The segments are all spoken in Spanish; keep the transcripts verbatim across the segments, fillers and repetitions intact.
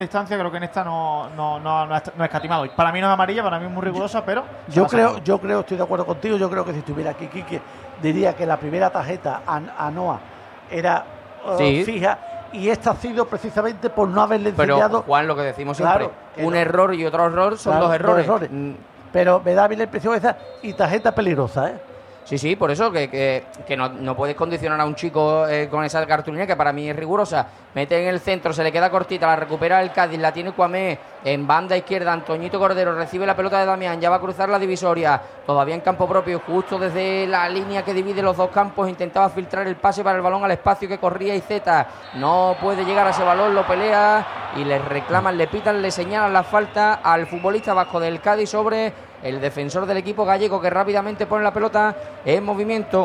distancia, creo que en esta no, no, no, no, es, no es escatimado. Para mí no es amarilla, para mí es muy rigurosa, pero yo creo, yo creo, estoy de acuerdo contigo. Yo creo que si estuviera aquí Quique, diría que la primera tarjeta a, a Noah era uh, sí. fija, y esta ha sido precisamente por no haberle enseñado. Pero Juan, lo que decimos siempre, claro, un no. error y otro error son claro, dos errores. Dos errores. Mm. Pero me da a mí la impresión esa, y tarjeta peligrosa, ¿eh? Sí, sí, por eso que, que, que no, no puedes condicionar a un chico eh, con esa cartulina, que para mí es rigurosa. Mete en el centro, se le queda cortita, la recupera el Cádiz, la tiene Cuamé en banda izquierda. Antoñito Cordero recibe la pelota de Damián, ya va a cruzar la divisoria, todavía en campo propio, justo desde la línea que divide los dos campos. Intentaba filtrar el pase para el balón al espacio que corría Iceta, no puede llegar a ese balón, lo pelea y le reclaman, le pitan, le señalan la falta al futbolista vasco del Cádiz sobre el defensor del equipo gallego, que rápidamente pone la pelota en movimiento.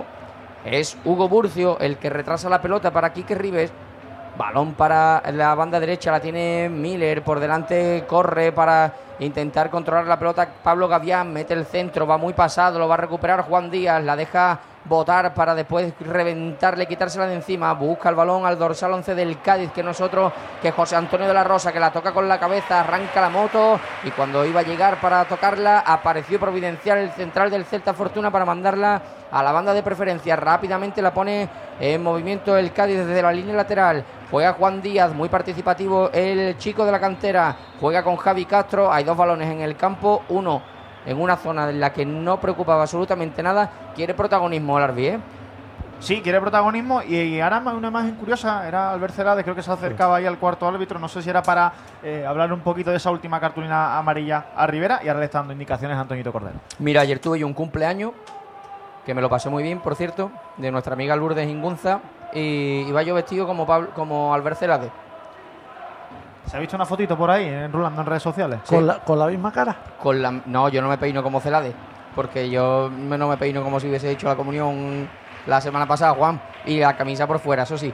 Es Hugo Burcio el que retrasa la pelota para Quique Ribes. Balón para la banda derecha, la tiene Miller, por delante corre para intentar controlar la pelota Pablo Gavián, mete el centro, va muy pasado, lo va a recuperar Juan Díaz, la deja botar para después reventarle, quitársela de encima, busca el balón al dorsal once del Cádiz, que nosotros, que José Antonio de la Rosa, que la toca con la cabeza, arranca la moto, y cuando iba a llegar para tocarla, apareció providencial el central del Celta Fortuna para mandarla a la banda de preferencia. Rápidamente la pone en movimiento el Cádiz desde la línea lateral. Juega Juan Díaz, muy participativo el chico de la cantera, juega con Javi Castro. Hay dos balones en el campo, uno en una zona en la que no preocupaba absolutamente nada. Quiere protagonismo el Arbi, ¿eh? Sí, quiere protagonismo, y, y ahora una imagen curiosa, era Albert Celades, creo que se acercaba ahí al cuarto árbitro, no sé si era para eh, hablar un poquito de esa última cartulina amarilla a Rivera, y ahora le está dando indicaciones a Antoñito Cordero. Mira, ayer tuve yo un cumpleaños, que me lo pasé muy bien, por cierto, de nuestra amiga Lourdes Ingunza, y iba yo vestido como Pablo, como Albert Celades. ¿Se ha visto una fotito por ahí, enrulando en redes sociales? ¿Con, Sí. la, ¿Con la misma cara? Con la, no, yo no me peino como Celades, porque yo no me peino como si hubiese hecho la comunión la semana pasada, Juan, y la camisa por fuera, eso sí.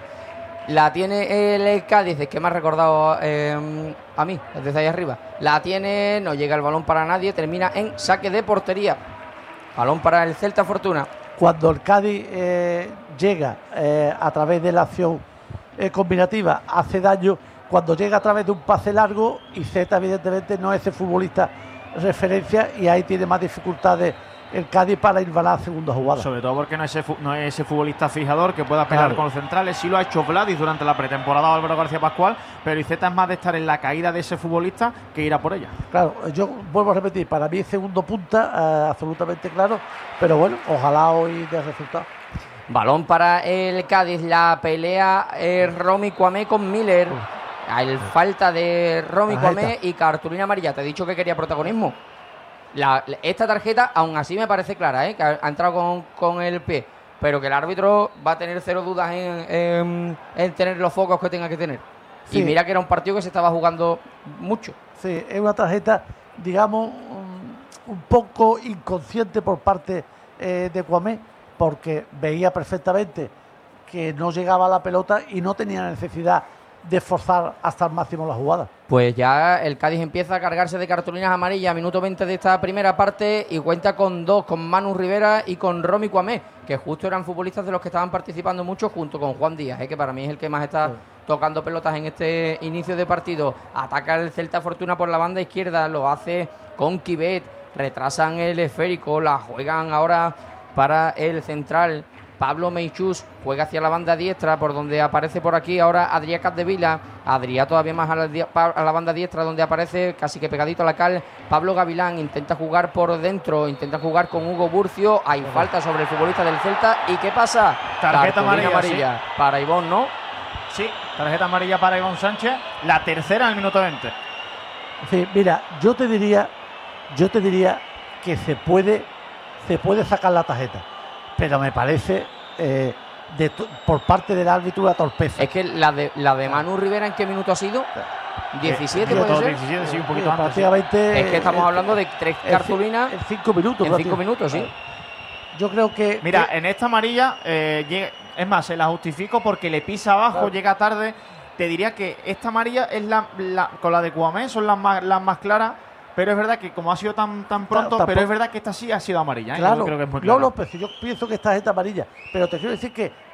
La tiene el Cádiz, es que me ha recordado eh, a mí, desde ahí arriba. La tiene, no llega el balón para nadie, termina en saque de portería. Balón para el Celta Fortuna. Cuando el Cádiz eh, llega eh, a través de la acción eh, combinativa, hace daño. Cuando llega a través de un pase largo, y Zeta evidentemente no es ese futbolista referencia, y ahí tiene más dificultades el Cádiz para ir a la segunda jugada. Sobre todo porque no es ese, no es ese futbolista fijador que pueda pegar claro. con los centrales. Sí lo ha hecho Vladis durante la pretemporada, Álvaro García Pascual, pero Iceta es más de estar en la caída de ese futbolista que ir a por ella. Claro, yo vuelvo a repetir, para mí es segundo punta, eh, absolutamente claro, pero bueno, ojalá hoy dé resultado. Balón para el Cádiz, la pelea eh, Romy Cuamé con Miller. El falta de Romy Cuamé y cartulina amarilla. Te he dicho que quería protagonismo. La, esta tarjeta aún así me parece clara, ¿eh? Que ha, ha entrado con, con el pie, pero que el árbitro va a tener cero dudas en, en, en tener los focos que tenga que tener. Sí. Y mira que era un partido que se estaba jugando mucho. Sí, es una tarjeta, digamos, un, un poco inconsciente por parte eh, de Cuamé, porque veía perfectamente que no llegaba a la pelota y no tenía necesidad de forzar hasta el máximo la jugada. Pues ya el Cádiz empieza a cargarse de cartulinas amarillas, minuto veinte de esta primera parte, y cuenta con dos, con Manu Rivera y con Romy Cuamé, que justo eran futbolistas de los que estaban participando mucho, junto con Juan Díaz, ¿eh? Que para mí es el que más está sí. tocando pelotas en este inicio de partido. Ataca el Celta Fortuna por la banda izquierda, lo hace con Kibet, retrasan el esférico, la juegan ahora para el central Pablo Meichús, juega hacia la banda diestra, por donde aparece por aquí ahora Adrià Capdevila. Adrià todavía más a la, a la banda diestra, donde aparece casi que pegadito a la cal Pablo Gavilán. Intenta jugar por dentro, intenta jugar con Hugo Burcio. Hay falta sobre el futbolista del Celta. ¿Y qué pasa? Tarjeta amarilla, amarilla sí. para Ivón, ¿no? Sí, tarjeta amarilla para Ivón Sánchez. La tercera en el minuto veinte. Sí, mira, yo te diría, yo te diría que se puede, se puede sacar la tarjeta, pero me parece eh, de por parte del árbitro una torpeza. Es que la de la de Manu Rivera, ¿en qué minuto ha sido? diecisiete, ¿puede ser? diecisiete, sí, un poquito sí, antes. Sí. Es que estamos hablando de tres cartulinas en cinco minutos. En cinco minutos, sí. Yo creo que... Mira, que, en esta amarilla, eh, llega, es más, se la justifico porque le pisa abajo, claro. llega tarde. Te diría que esta amarilla es la, la con la de Cuamé son las más, las más claras. Pero es verdad que como ha sido tan tan pronto, claro, pero es verdad que esta sí ha sido amarilla, ¿eh? Claro, yo creo que es muy clara. No, López, yo pienso que esta es esta amarilla, pero te quiero decir que,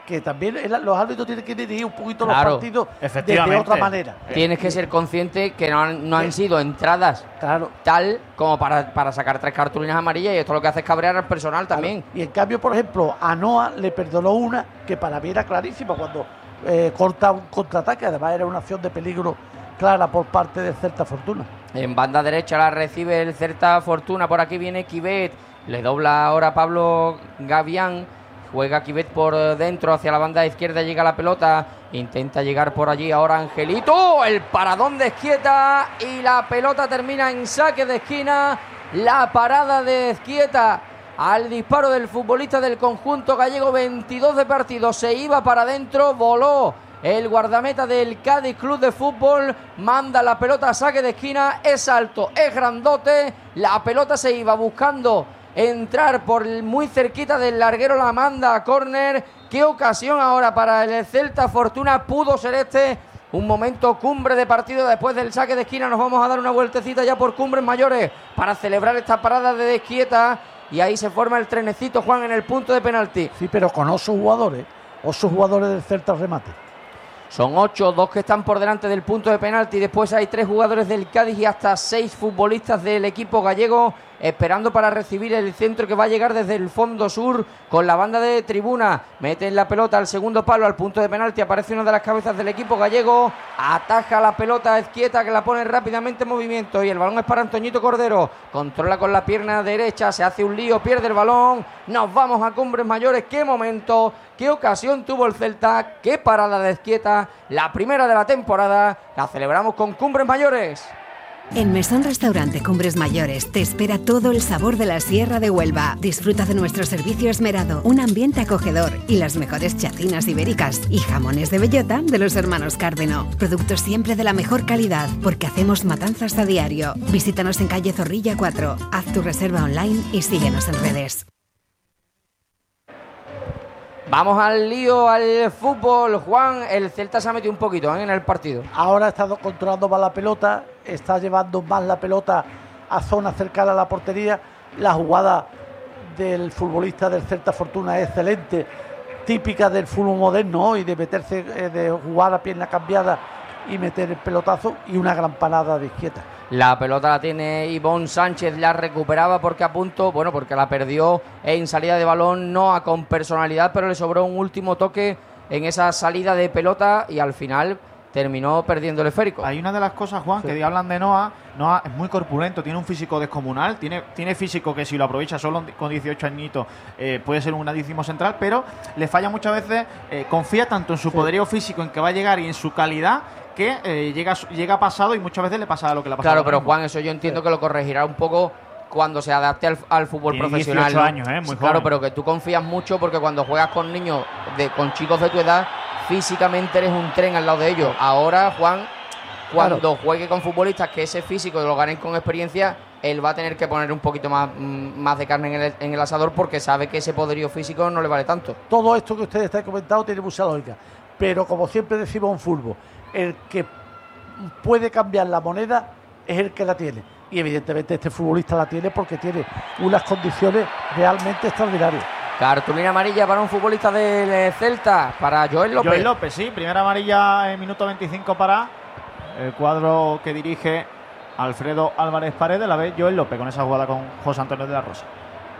que también el, los árbitros tienen que dirigir un poquito Claro, los partidos de efectivamente. otra manera. Tienes que ser consciente que no han, no han sido entradas Claro. tal como para, para sacar tres cartulinas amarillas, y esto lo que hace es cabrear al personal también. Y en cambio, por ejemplo, a Noa le perdonó una que para mí era clarísima cuando eh, corta un contraataque, además era una acción de peligro clara por parte del Celta Fortuna. En banda derecha la recibe el Celta Fortuna, por aquí viene Quivet, le dobla ahora Pablo Gavián, juega Quivet por dentro hacia la banda izquierda, llega la pelota, intenta llegar por allí ahora Angelito, el paradón de Ezquieta y la pelota termina en saque de esquina, la parada de Ezquieta al disparo del futbolista del conjunto gallego, veintidós de partido, se iba para adentro, voló el guardameta del Cádiz Club de Fútbol, manda la pelota a saque de esquina, es alto, es grandote, la pelota se iba buscando entrar por muy cerquita del larguero, la manda a córner. Qué ocasión ahora para el Celta Fortuna, pudo ser este un momento cumbre de partido después del saque de esquina. Nos vamos a dar una vueltecita ya por Cumbres Mayores para celebrar esta parada de Ezquieta, y ahí se forma el trenecito, Juan, en el punto de penalti. Sí, pero con ocho jugadores, ocho jugadores del Celta remate. Son ocho, dos que están por delante del punto de penalti. Después hay tres jugadores del Cádiz y hasta seis futbolistas del equipo gallego esperando para recibir el centro que va a llegar desde el fondo sur con la banda de tribuna. Meten la pelota al segundo palo, al punto de penalti. Aparece una de las cabezas del equipo gallego. Ataja la pelota a Ezquieta, que la pone rápidamente en movimiento. Y el balón es para Antoñito Cordero. Controla con la pierna derecha, se hace un lío, pierde el balón. Nos vamos a Cumbres Mayores. Qué momento, qué ocasión tuvo el Celta. Qué parada de Ezquieta. La primera de la temporada. La celebramos con Cumbres Mayores. En Mesón Restaurante Cumbres Mayores te espera todo el sabor de la Sierra de Huelva. Disfruta de nuestro servicio esmerado, un ambiente acogedor y las mejores chacinas ibéricas y jamones de bellota de los hermanos Cárdeno. Productos siempre de la mejor calidad, porque hacemos matanzas a diario. Visítanos en calle Zorrilla cuatro, haz tu reserva online y síguenos en redes. Vamos al lío, al fútbol, Juan. El Celta se ha metido un poquito ¿eh? en el partido. Ahora ha estado controlando más la pelota, está llevando más la pelota a zona cercana a la portería. La jugada del futbolista del Celta Fortuna es excelente, típica del fútbol moderno y de meterse, eh, de jugar a pierna cambiada y meter el pelotazo, y una gran parada de Ezquieta. La pelota la tiene Ivón Sánchez, la recuperaba porque a punto, bueno, porque la perdió en salida de balón, Noa con personalidad, pero le sobró un último toque en esa salida de pelota y al final terminó perdiendo el esférico. Hay una de las cosas, Juan, sí, que hablan de Noa. Noa es muy corpulento, tiene un físico descomunal, tiene, tiene físico que si lo aprovecha solo con dieciocho añitos eh, puede ser un grandísimo central, pero le falla muchas veces, eh, confía tanto en su sí. poderío físico, en que va a llegar y en su calidad, que eh, llega, llega pasado y muchas veces le pasa lo que le ha pasado. Claro, pero Juan, eso yo entiendo sí. que lo corregirá un poco cuando se adapte al, al fútbol Tiene profesional. dieciocho años, ¿eh? Muy claro, joven. pero que tú confías mucho porque cuando juegas con niños, de, con chicos de tu edad, físicamente eres un tren al lado de ellos. Ahora, Juan, cuando claro. juegue con futbolistas que ese físico lo ganen con experiencia, él va a tener que poner un poquito más, más de carne en el, en el asador, porque sabe que ese poderío físico no le vale tanto. Todo esto que ustedes están comentando tiene mucha lógica, pero como siempre decimos en fútbol, el que puede cambiar la moneda es el que la tiene, y evidentemente este futbolista la tiene porque tiene unas condiciones realmente extraordinarias. Cartulina amarilla para un futbolista del Celta, para Joel López. Joel López, sí, primera amarilla en minuto veinticinco para el cuadro que dirige Alfredo Álvarez Paredes. La ve Joel López con esa jugada con José Antonio de la Rosa.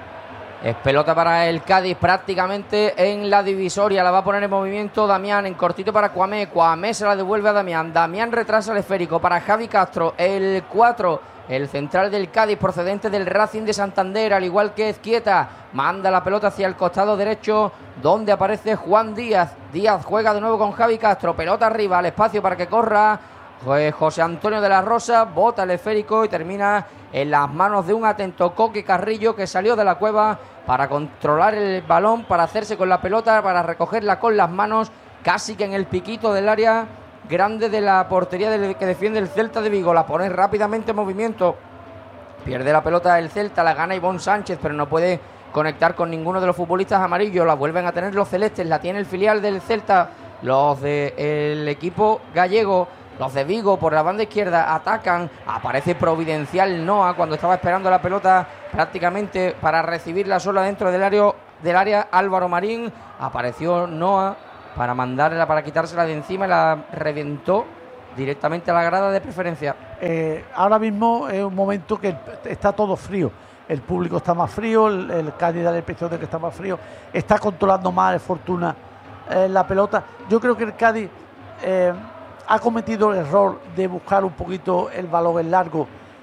Es pelota para el Cádiz prácticamente en la divisoria. La va a poner en movimiento Damián, en cortito para Cuamé. Cuamé se la devuelve a Damián. Damián retrasa el esférico para Javi Castro, el cuatro, el central del Cádiz procedente del Racing de Santander, al igual que Ezquieta. Manda la pelota hacia el costado derecho, donde aparece Juan Díaz. Díaz juega de nuevo con Javi Castro. Pelota arriba, al espacio para que corra José Antonio de la Rosa, bota el esférico y termina en las manos de un atento Coque Carrillo, que salió de la cueva para controlar el balón, para hacerse con la pelota, para recogerla con las manos, casi que en el piquito del área grande de la portería del, que defiende el Celta de Vigo. La pone rápidamente en movimiento, pierde la pelota el Celta, la gana Ivón Sánchez, pero no puede conectar con ninguno de los futbolistas amarillos. La vuelven a tener los celestes, la tiene el filial del Celta, los del equipo gallego. Los de Vigo por la banda izquierda atacan, aparece providencial Noa cuando estaba esperando la pelota prácticamente para recibirla sola dentro del área, del área Álvaro Marín, apareció Noah para mandarla, para quitársela de encima y la reventó directamente a la grada de preferencia. Eh, ahora mismo es un momento que está todo frío. El público está más frío, el, el Cádiz da la impresión de que está más frío, está controlando más el Fortuna eh, la pelota. Yo creo que el Cádiz eh, ha cometido el error de buscar un poquito el balón en largo,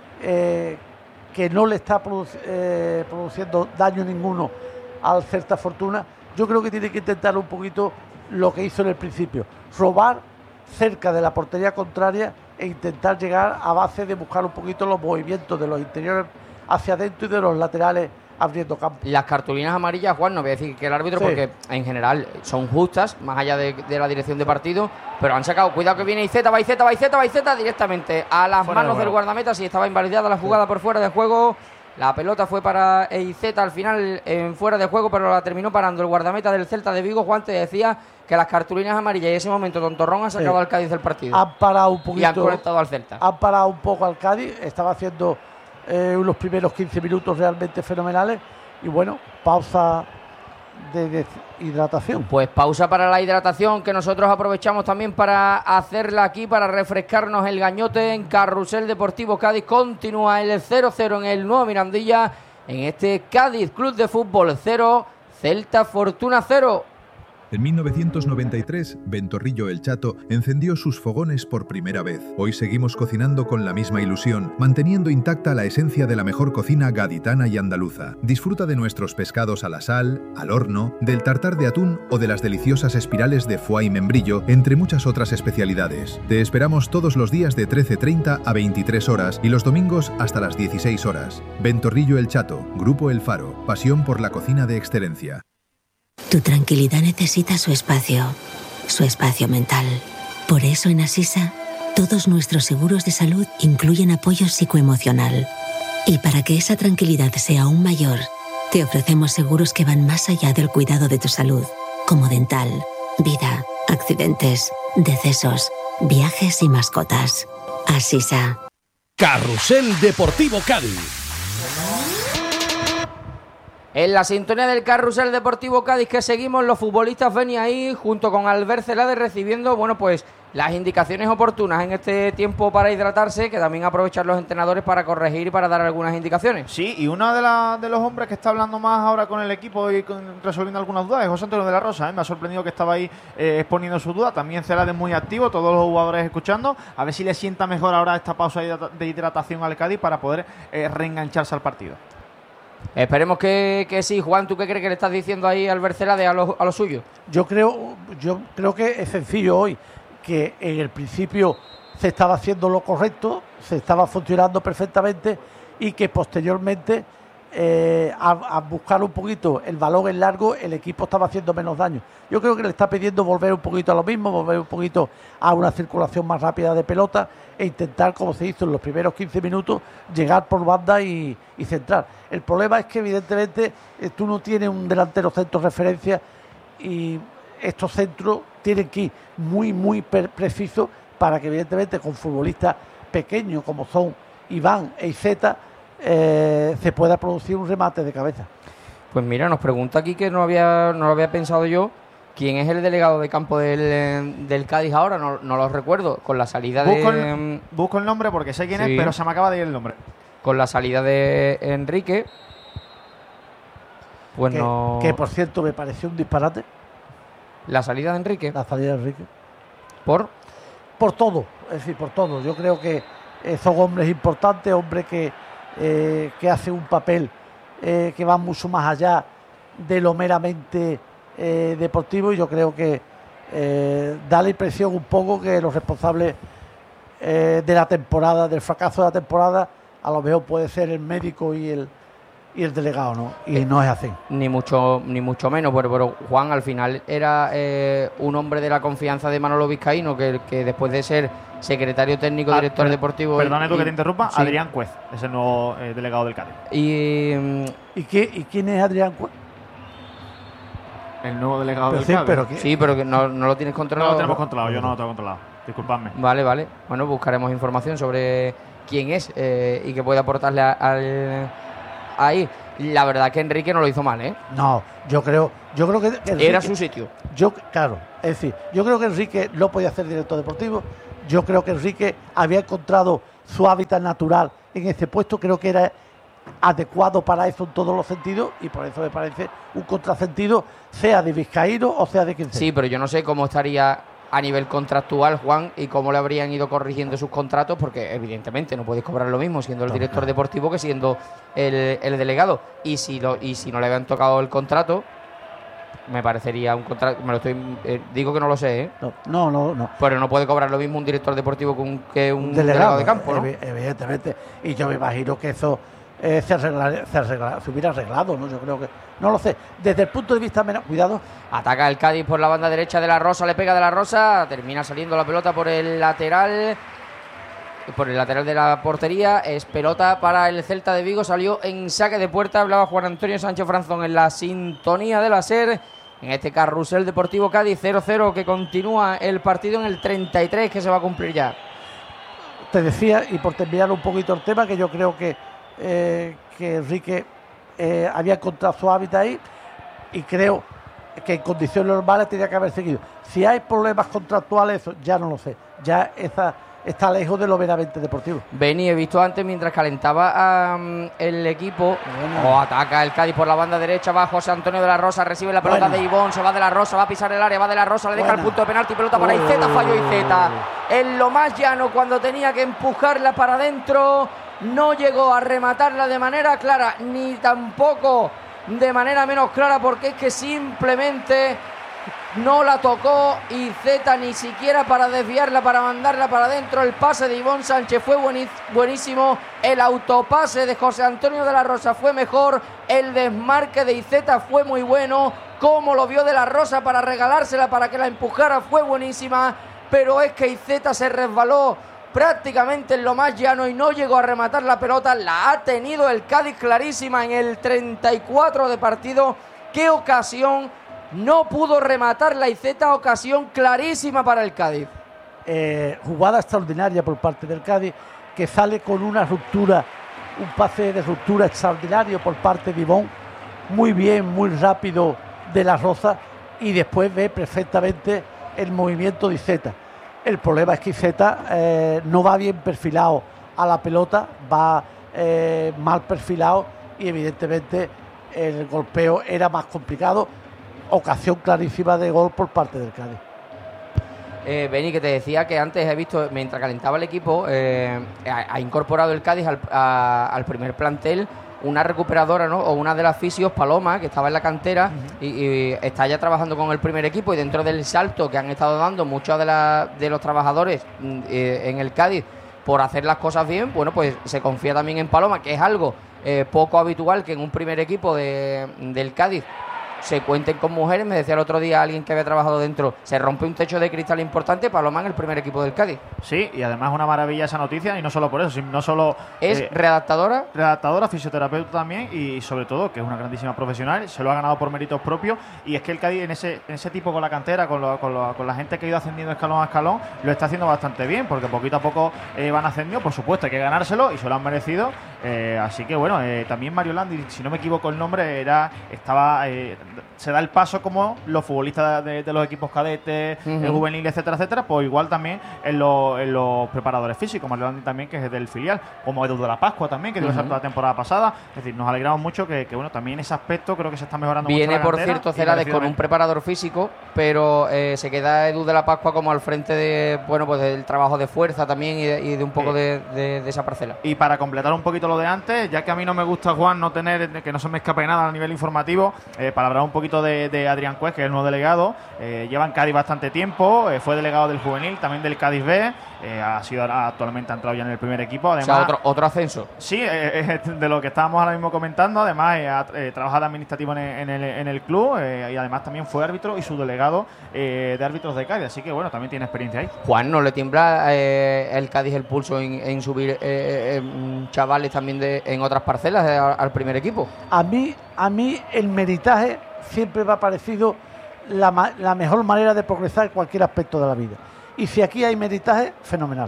eh, que no le está produ eh, produciendo daño ninguno al Celta Fortuna. Yo creo que tiene que intentar un poquito lo que hizo en el principio, robar cerca de la portería contraria e intentar llegar a base de buscar un poquito los movimientos de los interiores hacia adentro y de los laterales abriendo campo. Las cartulinas amarillas, Juan, no voy a decir que el árbitro, sí, porque en general son justas, más allá de, de la dirección de partido, pero han sacado, cuidado que viene Iceta, va Iceta, va Iceta, va Iceta directamente a las fuera manos de del guardameta. Si estaba invalidada la jugada, sí, por fuera de juego. La pelota fue para Iceta al final en fuera de juego, pero la terminó parando el guardameta del Celta de Vigo. Juan, te decía que las cartulinas amarillas y en ese momento Tontorrón ha sacado, sí, al Cádiz del partido. Han parado un poquito. Y han conectado al Celta. Han parado un poco al Cádiz. Estaba haciendo eh, unos primeros quince minutos realmente fenomenales. Y bueno, pausa de, de hidratación. Pues pausa para la hidratación, que nosotros aprovechamos también para hacerla aquí, para refrescarnos el gañote en Carrusel Deportivo Cádiz. Continúa el cero cero en el Nuevo Mirandilla, en este Cádiz Club de Fútbol cero, Celta Fortuna cero. En mil novecientos noventa y tres, Ventorrillo El Chato encendió sus fogones por primera vez. Hoy seguimos cocinando con la misma ilusión, manteniendo intacta la esencia de la mejor cocina gaditana y andaluza. Disfruta de nuestros pescados a la sal, al horno, del tartar de atún o de las deliciosas espirales de foie y membrillo, entre muchas otras especialidades. Te esperamos todos los días de trece treinta a veintitrés horas y los domingos hasta las dieciséis horas. Ventorrillo El Chato, Grupo El Faro, pasión por la cocina de excelencia. Tu tranquilidad necesita su espacio, su espacio mental. Por eso en Asisa, todos nuestros seguros de salud incluyen apoyo psicoemocional. Y para que esa tranquilidad sea aún mayor, te ofrecemos seguros que van más allá del cuidado de tu salud, como dental, vida, accidentes, decesos, viajes y mascotas. Asisa. Carrusel Deportivo Cádiz. En la sintonía del Carrusel Deportivo Cádiz que seguimos, los futbolistas ven ahí junto con Albert Celades recibiendo, bueno, pues las indicaciones oportunas en este tiempo para hidratarse, que también aprovechan los entrenadores para corregir y para dar algunas indicaciones. Sí, y uno de, la, de los hombres que está hablando más ahora con el equipo y con, resolviendo algunas dudas es José Antonio de la Rosa. ¿eh? Me ha sorprendido que estaba ahí eh, exponiendo sus dudas. También Celades muy activo, todos los jugadores escuchando. A ver si le sienta mejor ahora esta pausa de hidratación al Cádiz para poder eh, reengancharse al partido. Esperemos que, que sí. Juan, ¿tú qué crees que le estás diciendo ahí al Celades a lo, a lo suyo? Yo creo, yo creo que es sencillo hoy, que en el principio se estaba haciendo lo correcto, se estaba funcionando perfectamente y que posteriormente eh, a, a buscar un poquito el balón en largo, el equipo estaba haciendo menos daño. Yo creo que le está pidiendo volver un poquito a lo mismo, volver un poquito a una circulación más rápida de pelota e intentar, como se hizo en los primeros quince minutos, llegar por banda y, y centrar. El problema es que evidentemente eh, tú no tienes un delantero centro referencia y estos centros tienen que ir muy, muy precisos para que evidentemente con futbolistas pequeños como son Iván e Iceta eh, se pueda producir un remate de cabeza. Pues mira, nos pregunta aquí, que no había, no lo había pensado yo, ¿quién es el delegado de campo del, del Cádiz ahora? No, no lo recuerdo. Con la salida busco de... El, busco el nombre porque sé quién sí. es, pero se me acaba de ir el nombre. Con la salida de Enrique. Pues que, no... Que por cierto me pareció un disparate. ¿La salida de Enrique? La salida de Enrique. ¿Por? Por todo, es decir, por todo. Yo creo que eh, son hombres importantes, hombres que, eh, que hacen un papel eh, que va mucho más allá de lo meramente eh, deportivo, y yo creo que eh, da la impresión un poco que los responsables eh, de la temporada, del fracaso de la temporada, a lo mejor puede ser el médico y el y el delegado, ¿no? Y eh, no es así. Ni mucho ni mucho menos, pero, pero Juan al final era eh, un hombre de la confianza de Manolo Vizcaíno, que, que después de ser secretario técnico, ah, director per, deportivo... Perdone tú y, que te interrumpa, sí. Adrián Cuez es el nuevo eh, delegado del Cádiz. Y, ¿Y, qué, ¿Y quién es Adrián Cuez? El nuevo delegado pero del sí, Cádiz. Pero que, sí, pero que no, no lo tienes controlado. No lo tenemos controlado, yo no lo tengo controlado. Disculpadme. Vale, vale. Bueno, buscaremos información sobre quién es eh, y que puede aportarle a, al... ahí. la verdad que Enrique no lo hizo mal, ¿eh? No, yo creo, yo creo que, que Enrique, era su sitio. Yo, claro, es decir, yo creo que Enrique no podía ser director deportivo. Yo creo que Enrique había encontrado su hábitat natural en ese puesto, creo que era adecuado para eso en todos los sentidos y por eso me parece un contrasentido, sea de Vizcaíno o sea de quien sea. Sí, pero yo no sé cómo estaría a nivel contractual, Juan, y cómo le habrían ido corrigiendo sus contratos, porque evidentemente no puedes cobrar lo mismo siendo el director claro. deportivo que siendo el, el delegado. Y si, lo, y si no le habían tocado el contrato, me parecería un contrato, me lo estoy eh, digo que no lo sé, ¿eh? No, no, no, no. Pero no puede cobrar lo mismo un director deportivo que un, que un delegado, delegado de campo, ¿no? Ev evidentemente. Y yo me imagino que eso eh, se, arreglar, se, arreglar, se hubiera arreglado, ¿no? Yo creo que, no lo sé. Desde el punto de vista menos, cuidado. Ataca el Cádiz por la banda derecha de la Rosa, le pega de la Rosa, termina saliendo la pelota por el lateral. Por el lateral de la portería, es pelota para el Celta de Vigo, salió en saque de puerta, hablaba Juan Antonio Sánchez Franzón en la sintonía de la SER. En este Carrusel Deportivo Cádiz cero cero, que continúa el partido en el treinta y tres, que se va a cumplir ya. Te decía, y por terminar un poquito el tema, que yo creo que, eh, que Enrique eh, había encontrado su hábitat ahí y creo que en condiciones normales tenía que haber seguido. Si hay problemas contractuales, eso ya no lo sé. Ya esa... está lejos de lo meramente deportivo. Beni, he visto antes mientras calentaba um, el equipo, bueno. O ataca el Cádiz por la banda derecha, va José Antonio de la Rosa, recibe la pelota bueno. de Ivón, se va de la Rosa, va a pisar el área, va de la Rosa, le deja bueno. el punto de penalti, pelota para oh. Iceta, falló Iceta. En lo más llano, cuando tenía que empujarla para adentro, no llegó a rematarla de manera clara, ni tampoco de manera menos clara, porque es que simplemente no la tocó Iceta ni siquiera para desviarla, para mandarla para adentro. El pase de Ivón Sánchez fue buenísimo, el autopase de José Antonio de la Rosa fue mejor, el desmarque de Iceta fue muy bueno, como lo vio de la Rosa para regalársela, para que la empujara, fue buenísima, pero es que Iceta se resbaló prácticamente en lo más llano y no llegó a rematar la pelota. La ha tenido el Cádiz clarísima en el treinta y cuatro de partido. ¡Qué ocasión! No pudo rematar la Iceta, ocasión clarísima para el Cádiz. Eh, jugada extraordinaria por parte del Cádiz, que sale con una ruptura, un pase de ruptura extraordinario por parte de Ivón, muy bien, muy rápido de la Rosa, y después ve perfectamente el movimiento de Iceta. El problema es que Iceta eh, no va bien perfilado a la pelota, va eh, mal perfilado y evidentemente el golpeo era más complicado. Ocasión clarísima de gol por parte del Cádiz. Eh, Beni, que te decía que antes he visto, mientras calentaba el equipo, eh, ha, ha incorporado el Cádiz al, a, al primer plantel una recuperadora, ¿no? O una de las fisios, Paloma, que estaba en la cantera uh-huh. y, y está ya trabajando con el primer equipo, y dentro del salto que han estado dando muchos de, la, de los trabajadores eh, en el Cádiz por hacer las cosas bien, bueno, pues se confía también en Paloma, que es algo eh, poco habitual que en un primer equipo de, del Cádiz se cuenten con mujeres. Me decía el otro día alguien que había trabajado dentro, se rompe un techo de cristal importante, Paloma en el primer equipo del Cádiz. Sí, y además una maravilla esa noticia, y no solo por eso, sino no solo... Es eh, redactadora. Redactadora, fisioterapeuta también, y sobre todo que es una grandísima profesional, se lo ha ganado por méritos propios, y es que el Cádiz en ese, en ese tipo con la cantera, con, lo, con, lo, con la gente que ha ido ascendiendo escalón a escalón, lo está haciendo bastante bien, porque poquito a poco eh, van ascendiendo, por supuesto hay que ganárselo, y se lo han merecido, eh, así que bueno, eh, también Mario Landi, si no me equivoco el nombre, era estaba eh, se da el paso como los futbolistas de, de los equipos cadetes, uh-huh. el juvenil, etcétera, etcétera, pues igual también en, lo, en los preparadores físicos, Mario Landi también, que es del filial, como Edu de la Pascua también, que uh-huh. debe ser toda la temporada pasada, es decir, nos alegramos mucho que, que bueno, también ese aspecto creo que se está mejorando Viene, mucho. Viene, por cierto, Celades con un preparador físico, pero eh, se queda Edu de la Pascua como al frente de, bueno, pues del trabajo de fuerza también y de, y de un poco sí. de, de, de esa parcela. Y para completar un poquito lo de antes, ya que a mí no me gusta, Juan, no tener, que no se me escape nada a nivel informativo, eh, para hablar un poquito de, de Adrián Cués, que es el nuevo delegado, eh, lleva en Cádiz bastante tiempo, eh, fue delegado del juvenil, también del Cádiz B, eh, ha sido actualmente ha entrado ya en el primer equipo. Además, o sea, otro, otro ascenso. Sí, eh, eh, de lo que estábamos ahora mismo comentando, además eh, ha eh, trabajado administrativo en el, en el, en el club, eh, y además también fue árbitro y su delegado eh, de árbitros de Cádiz, así que bueno, también tiene experiencia ahí. Juan, ¿no le tiembla eh, el Cádiz el pulso en, en subir eh, eh, chavales también de, en otras parcelas eh, al primer equipo? A mí, a mí el meritaje siempre me ha parecido la, la mejor manera de progresar en cualquier aspecto de la vida. Y si aquí hay meritaje, fenomenal.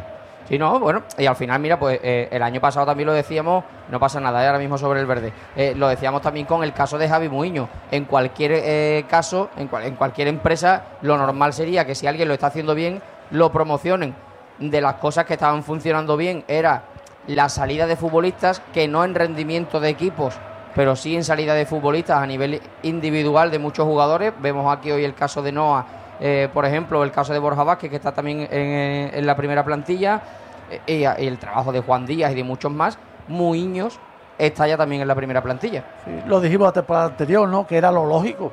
Sí, no, bueno, y al final, mira, pues eh, el año pasado también lo decíamos, no pasa nada, ¿eh? Ahora mismo sobre el verde, eh, lo decíamos también con el caso de Javi Muiño. En cualquier eh, caso, en, cual, en cualquier empresa, lo normal sería que si alguien lo está haciendo bien, lo promocionen. De las cosas que estaban funcionando bien era la salida de futbolistas, que no en rendimiento de equipos, pero sí en salida de futbolistas a nivel individual de muchos jugadores. Vemos aquí hoy el caso de Noah, eh, por ejemplo, el caso de Borja Vázquez, que está también en, en la primera plantilla, eh, y, y el trabajo de Juan Díaz y de muchos más. Muiños está ya también en la primera plantilla. Sí, lo dijimos la temporada anterior, ¿no? Que era lo lógico.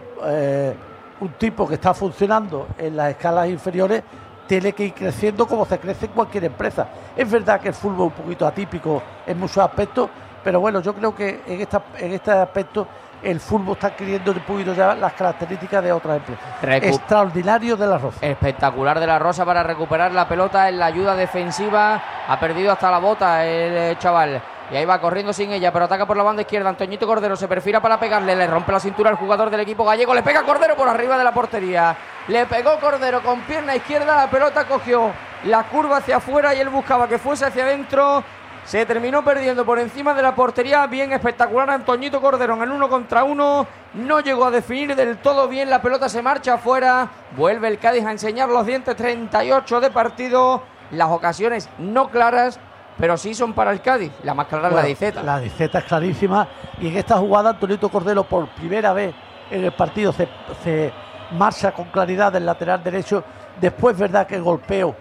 Eh, un tipo que está funcionando en las escalas inferiores tiene que ir creciendo como se crece en cualquier empresa. Es verdad que el fútbol es un poquito atípico en muchos aspectos, pero bueno, yo creo que en, esta, en este aspecto el fútbol está adquiriendo un poquito ya las características de otras empresas. Recu- Extraordinario de la Rosa. Espectacular de la Rosa para recuperar la pelota en la ayuda defensiva. Ha perdido hasta la bota el eh, chaval. Y ahí va corriendo sin ella, pero ataca por la banda izquierda. Antoñito Cordero se perfila para pegarle. Le rompe la cintura al jugador del equipo gallego. Le pega Cordero por arriba de la portería. Le pegó Cordero con pierna izquierda. La pelota cogió la curva hacia afuera y él buscaba que fuese hacia adentro. Se terminó perdiendo por encima de la portería. Bien espectacular Antoñito Cordero en el uno contra uno. No llegó a definir del todo bien. La pelota se marcha afuera. Vuelve el Cádiz a enseñar los dientes. treinta y ocho de partido. Las ocasiones no claras, pero sí son para el Cádiz. La más clara es bueno, la de Iceta. La de Iceta es clarísima. Y en esta jugada Antoñito Cordero por primera vez en el partido se, se marcha con claridad del lateral derecho. Después, verdad que el golpeo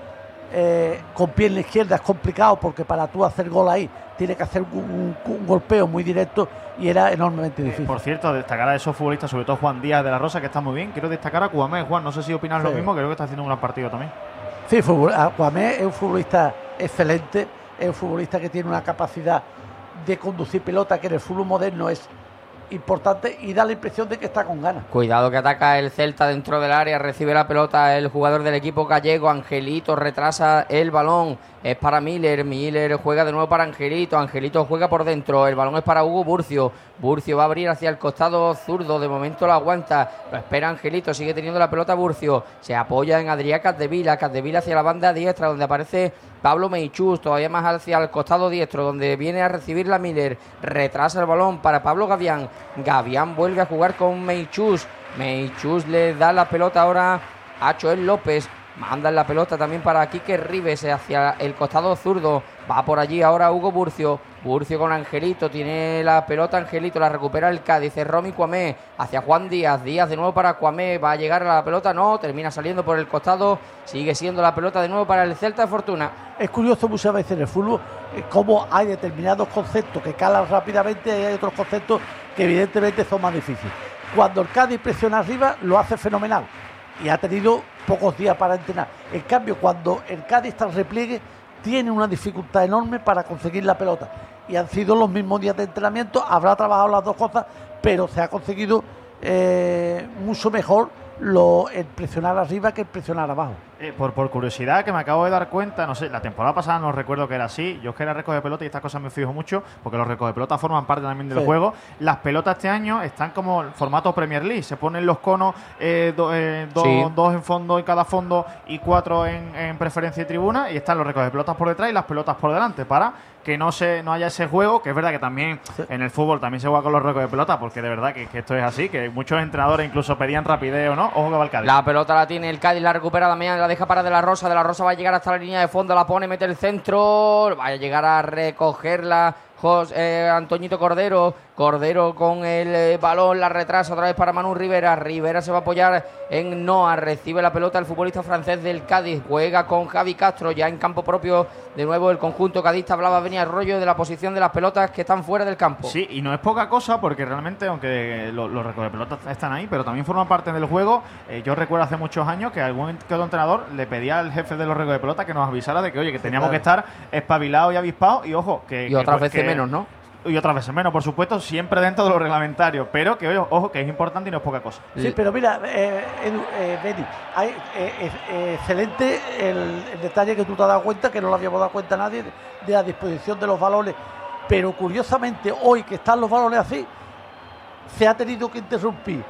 eh, con pierna izquierda es complicado, porque para tú hacer gol ahí tiene que hacer un, un, un golpeo muy directo y era enormemente difícil. Eh, por cierto, destacar a esos futbolistas, sobre todo Juan Díaz de la Rosa, que está muy bien. Quiero destacar a Cuamé. Juan, no sé si opinas sí. lo mismo, creo que está haciendo un gran partido también. Sí, Cuamé es un futbolista excelente, es un futbolista que tiene una capacidad de conducir pelota que en el fútbol moderno es importante y da la impresión de que está con ganas. Cuidado que ataca el Celta dentro del área, recibe la pelota el jugador del equipo gallego, Angelito retrasa el balón, es para Miller, Miller juega de nuevo para Angelito, Angelito juega por dentro, el balón es para Hugo Burcio, Burcio va a abrir hacia el costado zurdo, de momento lo aguanta, lo espera Angelito, sigue teniendo la pelota Burcio, se apoya en Adrián Capdevila, Capdevila hacia la banda diestra donde aparece Pablo Meichús, todavía más hacia el costado diestro donde viene a recibir la Miller, retrasa el balón para Pablo Gavián, Gavián vuelve a jugar con Meichús, Meichús le da la pelota ahora a Joel López, manda la pelota también para Quique Rives hacia el costado zurdo, va por allí ahora Hugo Burcio, Burcio con Angelito, tiene la pelota Angelito, la recupera el Cádiz, es Romy Cuamé, hacia Juan Díaz, Díaz de nuevo para Cuamé, va a llegar a la pelota, no, termina saliendo por el costado, sigue siendo la pelota de nuevo para el Celta de Fortuna. Es curioso muchas veces en el fútbol eh, cómo hay determinados conceptos que calan rápidamente y hay otros conceptos que evidentemente son más difíciles. Cuando el Cádiz presiona arriba lo hace fenomenal y ha tenido pocos días para entrenar. En cambio, cuando el Cádiz está en repliegue, tiene una dificultad enorme para conseguir la pelota. Y han sido los mismos días de entrenamiento, habrá trabajado las dos cosas, pero se ha conseguido eh, mucho mejor lo, el presionar arriba que el presionar abajo. Eh, por, por curiosidad, que me acabo de dar cuenta, no sé, la temporada pasada no recuerdo que era así, yo es que era recoge pelota y estas cosas me fijo mucho, porque los recoge pelota forman parte también del sí. juego. Las pelotas este año están como en formato Premier League, se ponen los conos, eh, do, eh, do, sí. dos en fondo en cada fondo y cuatro en, en preferencia y tribuna, y están los recoge pelotas por detrás y las pelotas por delante, para que no se no haya ese juego, que es verdad que también sí. en el fútbol también se juega con los recoge pelota, porque de verdad que, que esto es así, que muchos entrenadores incluso pedían rapidez o no, ojo que va el Cádiz. La pelota la tiene el Cádiz, la recupera Damián, la deja para De la Rosa, De la Rosa va a llegar hasta la línea de fondo, la pone, mete el centro, va a llegar a recogerla Jos, eh, Antoñito Cordero, Cordero con el eh, balón, la retrasa otra vez para Manu Rivera, Rivera se va a apoyar en Noah, recibe la pelota el futbolista francés del Cádiz, juega con Javi Castro, ya en campo propio, de nuevo el conjunto cadista. Hablaba venía rollo de la posición de las pelotas que están fuera del campo. Sí, y no es poca cosa, porque realmente, aunque los, los recoge pelotas están ahí, pero también forman parte del juego. Eh, yo recuerdo hace muchos años que algún que otro entrenador le pedía al jefe de los recoge pelotas que nos avisara de que, oye, que teníamos sí, claro. que estar espabilados y avispados, y ojo, que... Y otras que, veces que, menos, ¿no? Y otras veces menos, por supuesto, siempre dentro de lo reglamentario, pero que, oye, ojo, que es importante y no es poca cosa. Sí, pero mira, eh, Edu, eh, Benny, hay eh, eh, excelente el, el detalle que tú te has dado cuenta, que no lo habíamos dado cuenta nadie, de, de la disposición de los balones, pero curiosamente hoy que están los balones así, se ha tenido que interrumpir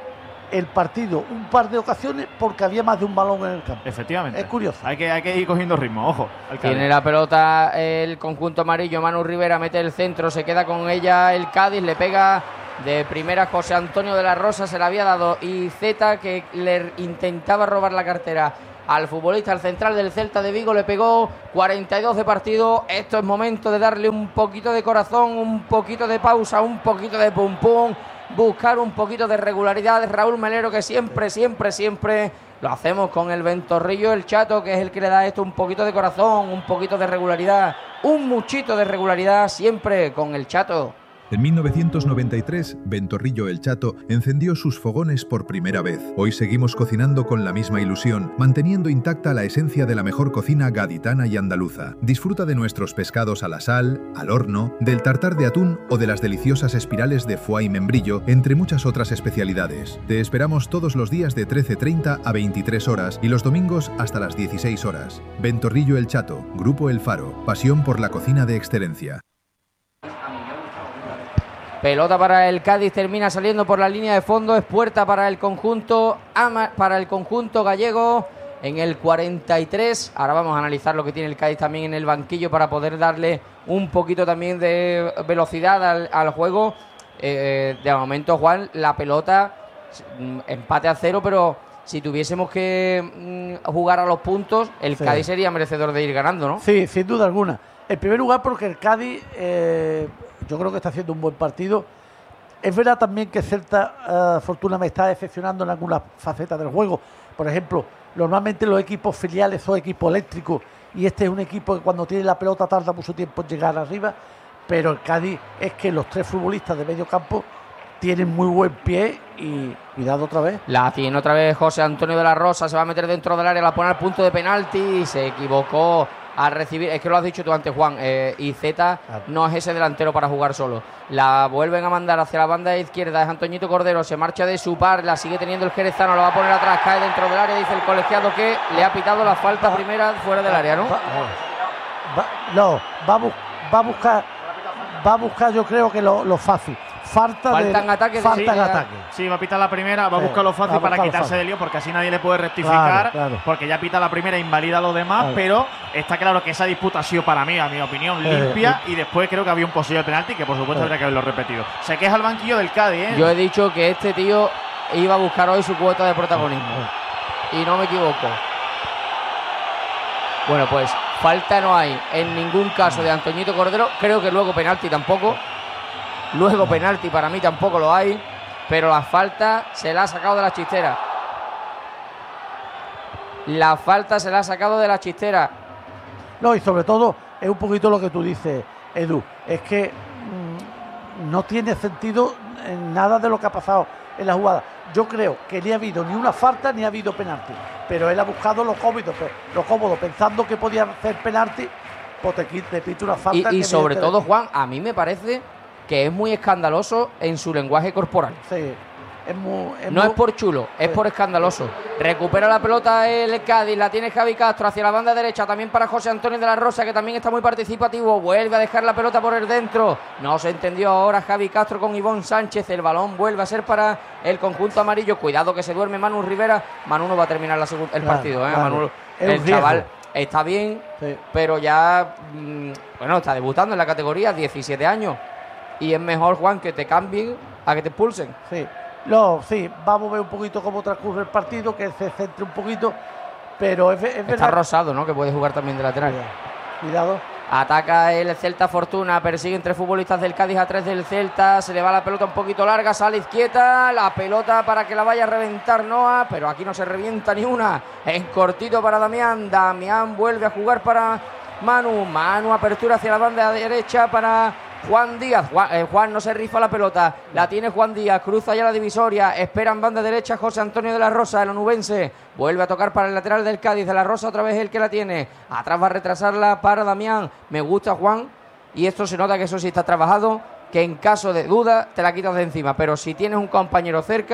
el partido un par de ocasiones porque había más de un balón en el campo. Efectivamente. Es curioso. Hay que, hay que ir cogiendo ritmo, ojo. Tiene la pelota el conjunto amarillo, Manu Rivera mete el centro, se queda con ella el Cádiz, le pega de primera José Antonio de la Rosa, se la había dado y Zeta, que le intentaba robar la cartera al futbolista, al central del Celta de Vigo, le pegó cuarenta y dos de partido. Esto es momento de darle un poquito de corazón, un poquito de pausa, un poquito de pum pum, buscar un poquito de regularidad de Raúl Melero, que siempre, siempre, siempre lo hacemos con el Ventorrillo, el Chato, que es el que le da esto un poquito de corazón, un poquito de regularidad, un muchito de regularidad, siempre con el Chato. En mil novecientos noventa y tres, Ventorrillo el Chato encendió sus fogones por primera vez. Hoy seguimos cocinando con la misma ilusión, manteniendo intacta la esencia de la mejor cocina gaditana y andaluza. Disfruta de nuestros pescados a la sal, al horno, del tartar de atún o de las deliciosas espirales de foie y membrillo, entre muchas otras especialidades. Te esperamos todos los días de trece treinta a veintitrés horas y los domingos hasta las dieciséis horas. Ventorrillo el Chato, Grupo El Faro, pasión por la cocina de excelencia. Pelota para el Cádiz, termina saliendo por la línea de fondo, es puerta para el conjunto para el conjunto gallego en el cuarenta y tres. Ahora vamos a analizar lo que tiene el Cádiz también en el banquillo para poder darle un poquito también de velocidad al, al juego. Eh, de momento, Juan, la pelota, empate a cero, pero si tuviésemos que mm, jugar a los puntos, el sí. Cádiz sería merecedor de ir ganando, ¿no? Sí, sin duda alguna. En primer lugar porque el Cádiz... Eh... yo creo que está haciendo un buen partido. Es verdad también que Celta, uh, Fortuna, me está decepcionando en algunas facetas del juego. Por ejemplo, normalmente los equipos filiales son equipos eléctricos y este es un equipo que cuando tiene la pelota tarda mucho tiempo en llegar arriba, pero el Cádiz es que los tres futbolistas de medio campo tienen muy buen pie y cuidado otra vez. La tiene otra vez José Antonio de la Rosa, se va a meter dentro del área, la pone al punto de penalti y se equivocó al recibir, es que lo has dicho tú antes, Juan, eh, y Zeta claro. no es ese delantero para jugar solo. La vuelven a mandar hacia la banda izquierda, es Antoñito Cordero, se marcha de su par, la sigue teniendo el jerezano, la va a poner atrás, cae dentro del área, dice el colegiado que le ha pitado la falta va, primera fuera del área, ¿no? Va, va, no, va a, bu- va a buscar, va a buscar yo creo que lo, lo fácil. Falta Faltan de, ataques. Faltan sí, ataques. Sí, va a pitar la primera, va a buscar lo fácil para quitarse de lío, porque así nadie le puede rectificar, claro, claro. porque ya pita la primera, invalida lo demás, claro. Pero está claro que esa disputa ha sido para mí, a mi opinión, limpia, eh, y después creo que había un posible penalti, que por supuesto eh. habría que haberlo repetido. Se queja el banquillo del Cádiz, ¿eh? Yo he dicho que este tío iba a buscar hoy su cuota de protagonismo, eh. y no me equivoco. Bueno, pues falta no hay en ningún caso de Antoñito Cordero, creo que luego penalti tampoco. Luego penalti para mí tampoco lo hay, pero la falta se la ha sacado de la chistera. La falta se la ha sacado de la chistera. No, y sobre todo es un poquito lo que tú dices, Edu, es que mmm, no tiene sentido en nada de lo que ha pasado en la jugada. Yo creo que ni ha habido ni una falta ni ha habido penalti, pero él ha buscado lo cómodo, lo cómodo pensando que podía hacer penalti, pues te, te pita una falta. Y, y sobre todo, Juan, a mí me parece que es muy escandaloso en su lenguaje corporal. Sí, es muy, es no muy... es por chulo, es sí. por escandaloso. Recupera la pelota el Cádiz, la tiene Javi Castro hacia la banda derecha, también para José Antonio de la Rosa, que también está muy participativo, vuelve a dejar la pelota por el dentro, no se entendió ahora Javi Castro con Ivón Sánchez, el balón vuelve a ser para el conjunto amarillo, cuidado que se duerme Manu Rivera, Manu no va a terminar la seg- el claro, partido, ¿eh? claro. Manu, el riesgo. Chaval está bien, sí. pero ya, mmm, bueno, está debutando en la categoría, diecisiete años. Y es mejor, Juan, que te cambien a que te expulsen. Sí, no, sí, vamos a ver un poquito cómo transcurre el partido, que se centre un poquito, pero es, es verdad. Está Rosado, ¿no? Que puede jugar también de lateral. Cuidado. Ataca el Celta Fortuna, persiguen tres futbolistas del Cádiz a tres del Celta, se le va la pelota un poquito larga, sale izquierda, la pelota para que la vaya a reventar Noah, pero aquí no se revienta ni una, en cortito para Damián, Damián vuelve a jugar para Manu, Manu apertura hacia la banda derecha para Juan Díaz, Juan, eh, Juan no se rifa la pelota, la tiene Juan Díaz, cruza ya la divisoria, espera en banda derecha José Antonio de la Rosa, el onubense, vuelve a tocar para el lateral del Cádiz, de la Rosa otra vez el que la tiene, atrás va a retrasarla para Damián, me gusta Juan, y esto se nota que eso sí está trabajado, que en caso de duda te la quitas de encima, pero si tienes un compañero cerca,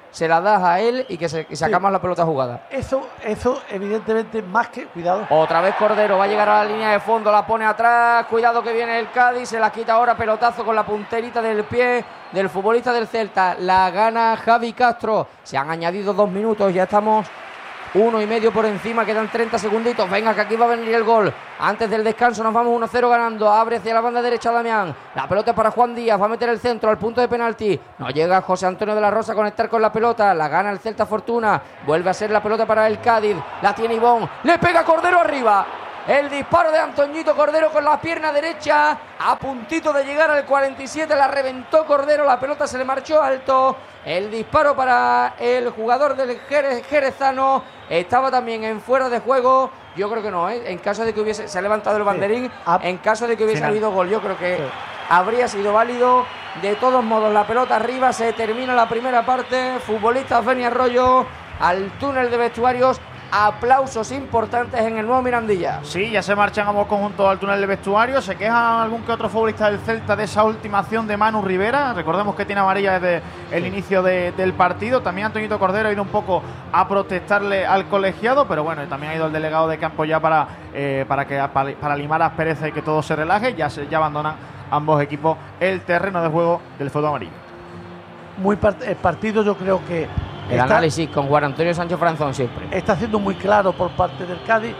se la das a él y que se, que sacamos sí. la pelota jugada. Eso, eso evidentemente más que... Cuidado. Otra vez Cordero, va a llegar a la línea de fondo, la pone atrás, cuidado que viene el Cádiz, se la quita ahora, pelotazo con la punterita del pie del futbolista del Celta, la gana Javi Castro, se han añadido dos minutos, ya estamos uno y medio por encima, quedan treinta segunditos, venga que aquí va a venir el gol, antes del descanso nos vamos uno cero ganando, abre hacia la banda derecha Damián, la pelota para Juan Díaz, va a meter el centro al punto de penalti, no llega José Antonio de la Rosa a conectar con la pelota, la gana el Celta Fortuna, vuelve a ser la pelota para el Cádiz, la tiene Ivón, le pega Cordero arriba, el disparo de Antoñito Cordero con la pierna derecha, a puntito de llegar al cuarenta y siete, la reventó Cordero, la pelota se le marchó alto, el disparo para el jugador del Jerez, jerezano, estaba también en fuera de juego, yo creo que no, ¿eh? En caso de que hubiese, se ha levantado el banderín, sí. en caso de que hubiese Final. habido gol, yo creo que sí. habría sido válido, de todos modos la pelota arriba, se termina la primera parte, futbolista Feni Arroyo al túnel de vestuarios, aplausos importantes en el nuevo Mirandilla. Sí, ya se marchan ambos conjuntos al túnel de vestuario. Se queja algún que otro futbolista del Celta de esa última acción de Manu Rivera. Recordemos que tiene amarilla desde el inicio de, del partido. También Antoñito Cordero ha ido un poco a protestarle al colegiado, pero bueno, también ha ido el delegado de campo ya para, eh, para, que, para, para limar aspereza y que todo se relaje. Ya, se, ya abandonan ambos equipos el terreno de juego del fútbol amarillo. Muy part- el partido yo creo que El está, análisis con Juan Antonio Sánchez Franzón siempre. Está siendo muy claro por parte del Cádiz.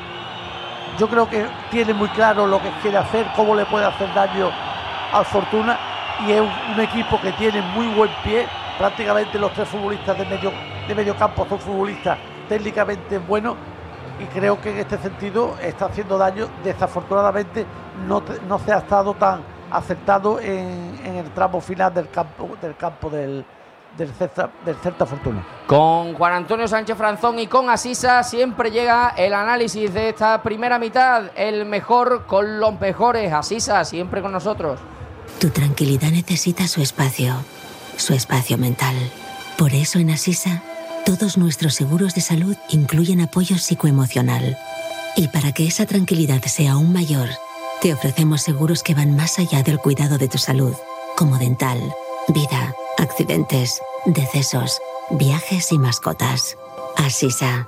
Yo creo que tiene muy claro lo que quiere hacer, cómo le puede hacer daño al Fortuna. Y es un, un equipo que tiene muy buen pie. Prácticamente los tres futbolistas de medio, de medio campo son futbolistas técnicamente buenos. Y creo que en este sentido está haciendo daño. Desafortunadamente no, te, no se ha estado tan acertado en, en el tramo final del campo del campo del Del Celta, del Celta Fortuna. Con Juan Antonio Sánchez Franzón y con Asisa siempre llega el análisis de esta primera mitad, el mejor con los mejores. Asisa siempre con nosotros. Tu tranquilidad necesita su espacio, su espacio mental. Por eso en Asisa todos nuestros seguros de salud incluyen apoyo psicoemocional. Y para que esa tranquilidad sea aún mayor, te ofrecemos seguros que van más allá del cuidado de tu salud, como dental, vida, accidentes, decesos, viajes y mascotas. Asisa.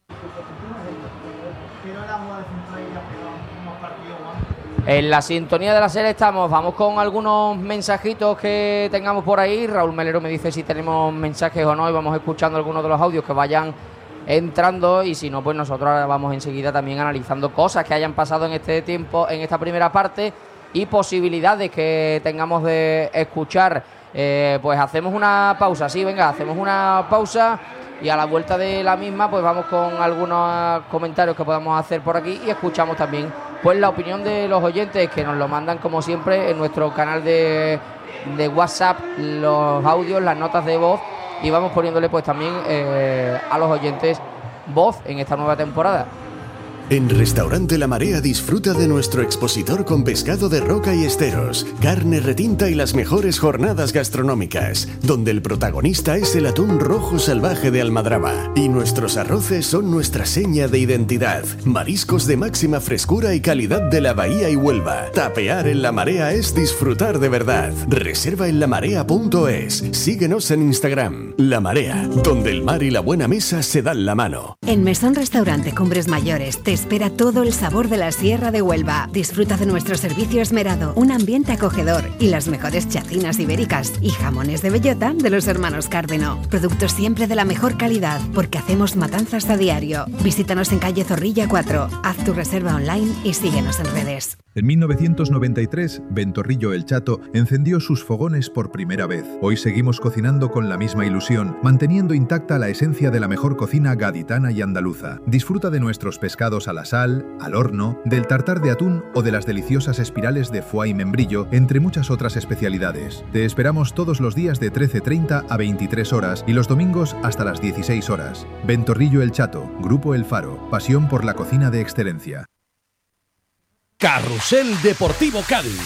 En la sintonía de la serie estamos. Vamos con algunos mensajitos que tengamos por ahí. Raúl Melero me dice si tenemos mensajes o no y vamos escuchando algunos de los audios que vayan entrando, y si no, pues nosotros ahora vamos enseguida también analizando cosas que hayan pasado en este tiempo, en esta primera parte, y posibilidades que tengamos de escuchar. Eh, pues hacemos una pausa, sí, venga, hacemos una pausa y a la vuelta de la misma pues vamos con algunos comentarios que podamos hacer por aquí y escuchamos también pues la opinión de los oyentes, que nos lo mandan como siempre en nuestro canal de, de WhatsApp, los audios, las notas de voz, y vamos poniéndole pues también eh, a los oyentes voz en esta nueva temporada. En Restaurante La Marea disfruta de nuestro expositor con pescado de roca y esteros, carne retinta y las mejores jornadas gastronómicas, donde el protagonista es el atún rojo salvaje de Almadraba y nuestros arroces son nuestra seña de identidad. Mariscos de máxima frescura y calidad de la Bahía y Huelva. Tapear en La Marea es disfrutar de verdad. Reserva en lamarea punto es. Síguenos en Instagram. La Marea, donde el mar y la buena mesa se dan la mano. En Mesón Restaurante Cumbres Mayores te espera todo el sabor de la Sierra de Huelva. Disfruta de nuestro servicio esmerado, un ambiente acogedor y las mejores chacinas ibéricas y jamones de bellota de los hermanos Cárdeno. Productos siempre de la mejor calidad, porque hacemos matanzas a diario. Visítanos en calle Zorrilla cuatro, haz tu reserva online y síguenos en redes. En mil novecientos noventa y tres, Ventorrillo El Chato encendió sus fogones por primera vez. Hoy seguimos cocinando con la misma ilusión, manteniendo intacta la esencia de la mejor cocina gaditana y andaluza. Disfruta de nuestros pescados a la sal, al horno, del tartar de atún o de las deliciosas espirales de foie y membrillo, entre muchas otras especialidades. Te esperamos todos los días de trece treinta a veintitrés horas y los domingos hasta las dieciséis horas. Ventorrillo El Chato, Grupo El Faro, pasión por la cocina de excelencia. Carrusel Deportivo Cádiz.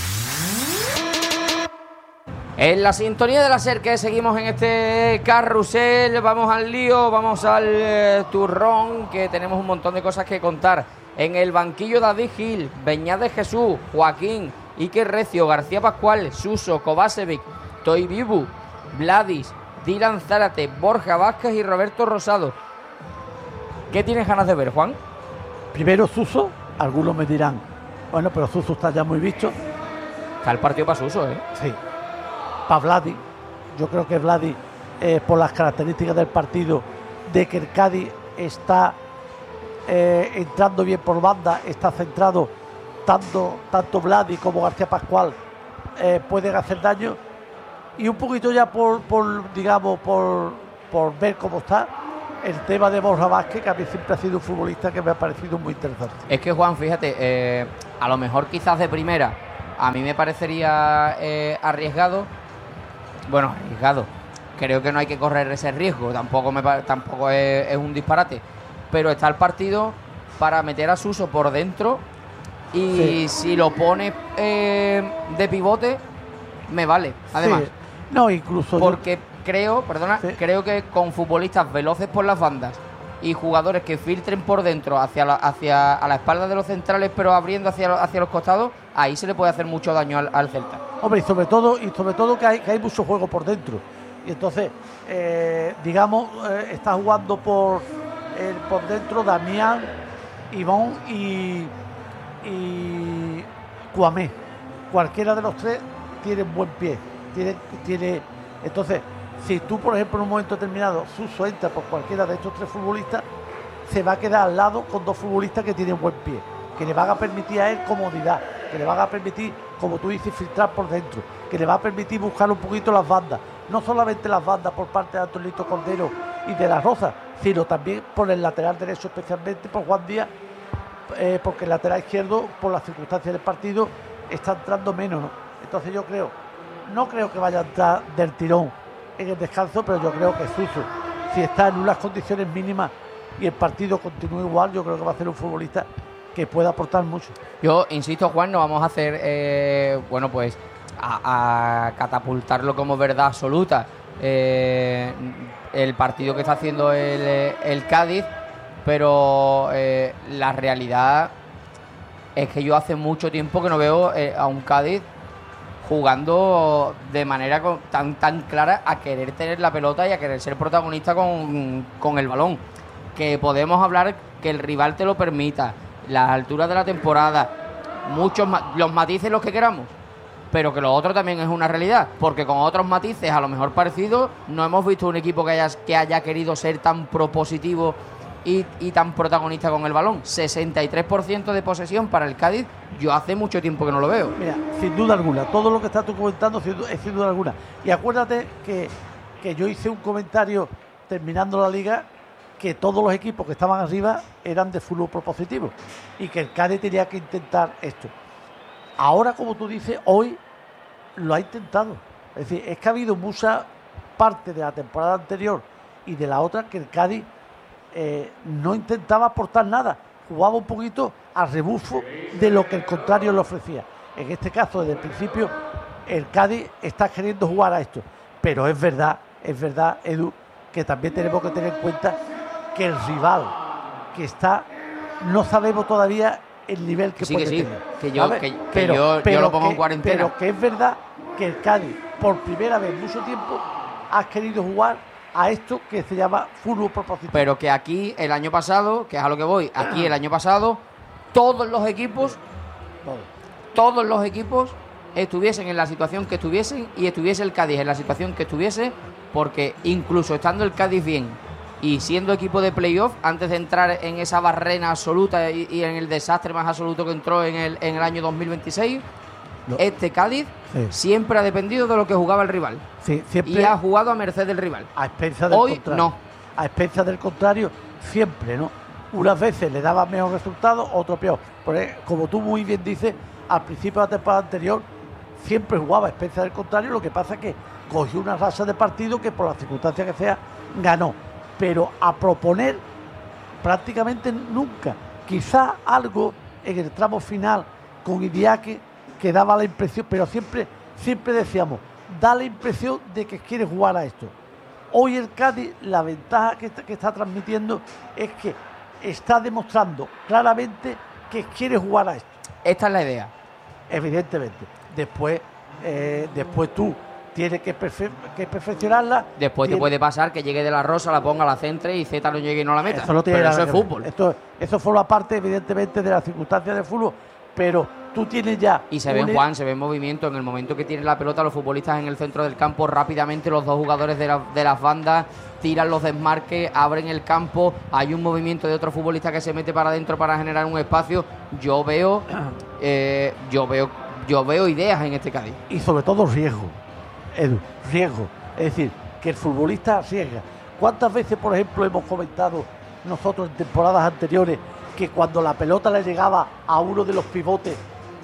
En la sintonía de la SER, que seguimos en este carrusel, vamos al lío, vamos al eh, turrón, que tenemos un montón de cosas que contar. En el banquillo David Gil, Beñá de Jesús, Joaquín, Iker Recio, García Pascual, Suso, Kovacevic, Toy Bibu, Vladis, Dylan Zárate, Borja Vázquez y Roberto Rosado. ¿Qué tienes ganas de ver, Juan? Primero Suso, algunos me dirán, bueno, pero Suso está ya muy visto. Está el partido para Suso, ¿eh? Sí. Para Vladi, yo creo que Vladi, eh, por las características del partido, de que el Cádiz está eh, entrando bien por banda, está centrado, tanto, tanto Vladi como García Pascual eh, pueden hacer daño, y un poquito ya por, por digamos, por, por ver cómo está el tema de Borja Vázquez, que a mí siempre ha sido un futbolista que me ha parecido muy interesante. Es que, Juan, fíjate, eh, a lo mejor quizás de primera a mí me parecería eh, arriesgado. Bueno, arriesgado. Creo que no hay que correr ese riesgo. Tampoco me tampoco es, es un disparate. Pero está el partido para meter a Suso por dentro. Y sí, si lo pone eh, de pivote, me vale. Además, sí. No, incluso porque yo... creo, perdona, sí. creo que con futbolistas veloces por las bandas y jugadores que filtren por dentro hacia la, hacia a la espalda de los centrales, pero abriendo hacia, hacia los costados, ahí se le puede hacer mucho daño al, al Celta. Hombre, y sobre todo, y sobre todo que hay, que hay mucho juego por dentro. Y entonces, eh, digamos, eh, está jugando por, eh, por dentro Damián, Ivón y, y Cuamé. Cualquiera de los tres tiene buen pie. Tiene, tiene, entonces, si tú, por ejemplo, en un momento determinado, Suso entra por cualquiera de estos tres futbolistas, se va a quedar al lado con dos futbolistas que tienen buen pie, que le van a permitir a él comodidad, que le van a permitir, como tú dices, filtrar por dentro, que le va a permitir buscar un poquito las bandas, no solamente las bandas por parte de Antonito Cordero y de La Rosa, sino también por el lateral derecho, especialmente por Juan Díaz, eh, porque el lateral izquierdo, por las circunstancias del partido, está entrando menos, ¿no? Entonces yo creo, no creo que vaya a entrar del tirón en el descanso, pero yo creo que Suso, si está en unas condiciones mínimas y el partido continúa igual, yo creo que va a ser un futbolista que pueda aportar mucho. Yo insisto, Juan, no vamos a hacer, eh, bueno, pues a, a catapultarlo como verdad absoluta eh, el partido que está haciendo el, el Cádiz, pero eh, la realidad es que yo hace mucho tiempo que no veo eh, a un Cádiz jugando de manera con, tan tan clara a querer tener la pelota y a querer ser protagonista con, con el balón. Que podemos hablar que el rival te lo permita, las alturas de la temporada, muchos los matices los que queramos, pero que lo otro también es una realidad, porque con otros matices a lo mejor parecidos no hemos visto un equipo que haya, que haya querido ser tan propositivo y, y tan protagonista con el balón. sesenta y tres por ciento de posesión para el Cádiz, yo hace mucho tiempo que no lo veo. Mira, sin duda alguna, todo lo que estás tú comentando es sin duda alguna. Y acuérdate que, que yo hice un comentario terminando la liga, que todos los equipos que estaban arriba eran de fútbol propositivo y que el Cádiz tenía que intentar esto. Ahora, como tú dices, hoy lo ha intentado. Es decir, es que ha habido mucha parte de la temporada anterior y de la otra que el Cádiz eh, no intentaba aportar nada, jugaba un poquito a rebufo de lo que el contrario le ofrecía. En este caso, desde el principio, el Cádiz está queriendo jugar a esto, pero es verdad, es verdad, Edu, que también tenemos que tener en cuenta que el rival que está, no sabemos todavía el nivel que sí, puede que sí, tener. que yo, que, que pero, yo, pero yo lo pongo que, en cuarentena. Pero que es verdad que el Cádiz, por primera vez en mucho tiempo, ha querido jugar a esto que se llama fútbol propositivo. Pero que aquí, el año pasado, que es a lo que voy, aquí el año pasado, todos los equipos, todos los equipos estuviesen en la situación que estuviesen y estuviese el Cádiz en la situación que estuviese, porque incluso estando el Cádiz bien y siendo equipo de playoff, antes de entrar en esa barrena absoluta y, y en el desastre más absoluto que entró en el, en el año dos mil veintiséis, no. este Cádiz sí. siempre ha dependido de lo que jugaba el rival. Sí, siempre y ha jugado a merced del rival. A expensas del Hoy contrario. no. A expensas del contrario, siempre, ¿no? Unas veces le daba mejor resultado, otro peor. Porque, como tú muy bien dices, al principio de la temporada anterior siempre jugaba a expensas del contrario, lo que pasa es que cogió una racha de partido que por las circunstancias que sea, ganó. Pero a proponer prácticamente nunca. Quizá algo en el tramo final con Idiáquez que daba la impresión, pero siempre, siempre decíamos, da la impresión de que quiere jugar a esto. Hoy el Cádiz, la ventaja que está, que está transmitiendo es que está demostrando claramente que quiere jugar a esto. Esta es la idea. Evidentemente. Después, eh, después tú tiene que, perfe que perfeccionarla. Después tiene... te puede pasar que llegue de la Rosa, la ponga, la centre y Z no llegue y no la meta. Eso no tiene pero nada eso es que ver. fútbol. Esto, eso forma parte, evidentemente, de las circunstancias del fútbol, pero tú tienes ya... Y se ve, un... Juan, se ve en movimiento. En el momento que tienen la pelota, los futbolistas en el centro del campo, rápidamente los dos jugadores de, la, de las bandas tiran los desmarques, abren el campo. Hay un movimiento de otro futbolista que se mete para adentro para generar un espacio. Yo veo, eh, yo veo, yo veo ideas en este Cádiz. Y sobre todo riesgo, Edu, riesgo. Es decir, que el futbolista arriesga. ¿Cuántas veces, por ejemplo, hemos comentado nosotros en temporadas anteriores que cuando la pelota le llegaba a uno de los pivotes,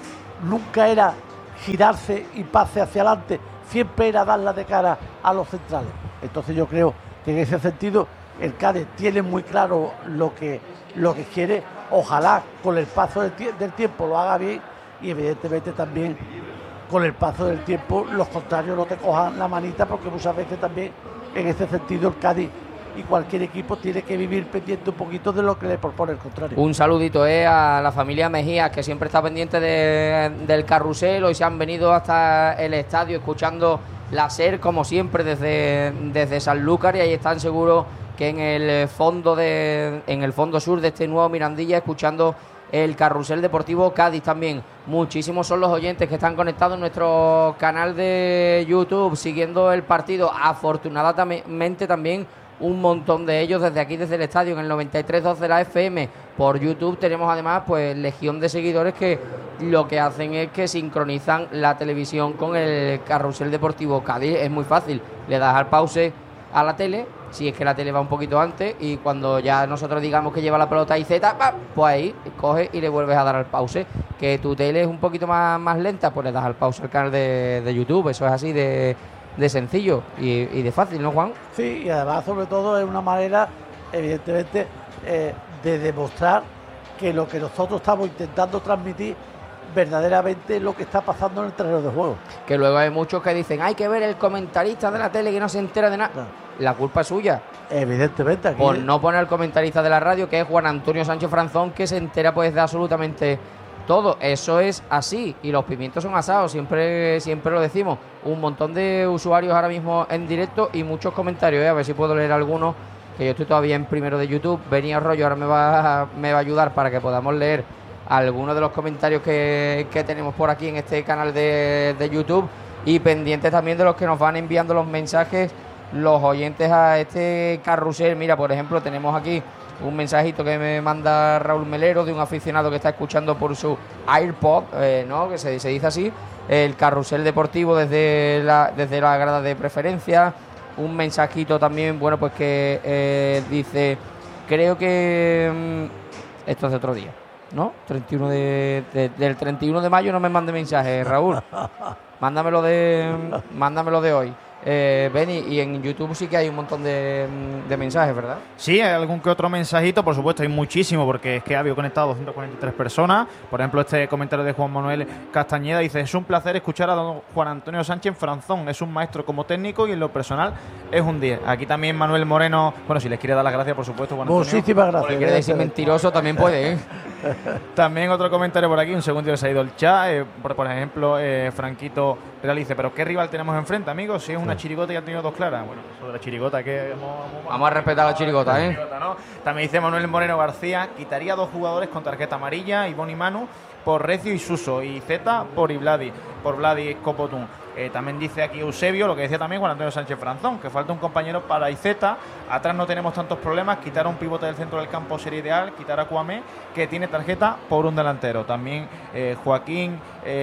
nunca era girarse y pase hacia adelante, siempre era darla de cara a los centrales? Entonces yo creo que en ese sentido el Cádiz tiene muy claro lo que, lo que quiere. Ojalá con el paso del, tie del tiempo lo haga bien, y evidentemente también con el paso del tiempo los contrarios no te cojan la manita, porque muchas veces también en ese sentido el Cádiz y cualquier equipo tiene que vivir pendiente un poquito de lo que le propone el contrario. Un saludito eh, a la familia Mejía, que siempre está pendiente de, del carrusel. Hoy se han venido hasta el estadio escuchando la SER, como siempre, desde, desde Sanlúcar, y ahí están seguros que en el fondo de en el fondo sur de este nuevo Mirandilla, escuchando el carrusel deportivo Cádiz también. Muchísimos son los oyentes que están conectados en nuestro canal de YouTube, siguiendo el partido. Afortunadamente también un montón de ellos desde aquí, desde el estadio, en el noventa y tres punto dos de la F M. Por YouTube tenemos además pues legión de seguidores que lo que hacen es que sincronizan la televisión con el carrusel deportivo Cádiz. Es muy fácil, le das al pause a la tele, si es que la tele va un poquito antes, y cuando ya nosotros digamos que lleva la pelota y Z, pues ahí coges y le vuelves a dar al pause. Que tu tele es un poquito más, más lenta, pues le das al pause al canal de, de YouTube. Eso es así de... de sencillo y, y de fácil, ¿no, Juan? Sí, y además sobre todo es una manera, evidentemente, eh, de demostrar que lo que nosotros estamos intentando transmitir verdaderamente es lo que está pasando en el terreno de juego. Que luego hay muchos que dicen, hay que ver el comentarista de la tele que no se entera de nada. No. La culpa es suya. Evidentemente. Aquí por no poner al comentarista de la radio, que es Juan Antonio Sánchez Franzón, que se entera pues de absolutamente todo. Eso es así, y los pimientos son asados, siempre siempre lo decimos. Un montón de usuarios ahora mismo en directo y muchos comentarios, ¿eh? A ver si puedo leer algunos, que yo estoy todavía en primero de YouTube. Venía Rollo, ahora me va, me va a ayudar para que podamos leer algunos de los comentarios que, que tenemos por aquí en este canal de, de YouTube, y pendientes también de los que nos van enviando los mensajes los oyentes a este carrusel. Mira, por ejemplo, tenemos aquí un mensajito que me manda Raúl Melero de un aficionado que está escuchando por su AirPod, eh, ¿no? Que se, se dice así, el carrusel deportivo desde la, desde la grada de preferencia. Un mensajito también, bueno, pues que eh, dice, creo que mmm, esto es de otro día, ¿no? treinta y uno de, de, del treinta y uno de mayo no me mande mensajes, Raúl. Mándamelo de, mándamelo de hoy. Eh, Beni, y en YouTube sí que hay un montón de, de mensajes, ¿verdad? Sí, hay algún que otro mensajito, por supuesto, hay muchísimo, porque es que ha habido conectado doscientas cuarenta y tres personas. Por ejemplo, este comentario de Juan Manuel Castañeda dice, es un placer escuchar a don Juan Antonio Sánchez Franzón, es un maestro como técnico y en lo personal es un diez. Aquí también Manuel Moreno, bueno, si les quiere dar las gracias, por supuesto, Juan Antonio. Muchísimas gracias. Si quiere decir mentiroso también puede, ¿eh? También otro comentario por aquí, un segundo que se ha ido el chat, eh, por, por ejemplo, eh, Franquito Real dice, pero ¿qué rival tenemos enfrente, amigos? Si es una chirigota y ha tenido dos claras. Bueno, eso de la chirigota, que vamos, vamos, vamos a respetar la chirigota, ¿eh? Chirigota, ¿no? También dice Manuel Moreno García, quitaría dos jugadores con tarjeta amarilla, Ivonne y Manu, por Recio y Suso, y Z por Ibladi, por Vladi Copotún. Eh, también dice aquí Eusebio, lo que decía también Juan Antonio Sánchez Franzón, que falta un compañero para Izeta. Atrás no tenemos tantos problemas. Quitar a un pivote del centro del campo sería ideal. Quitar a Cuamé, que tiene tarjeta por un delantero. También eh, Joaquín,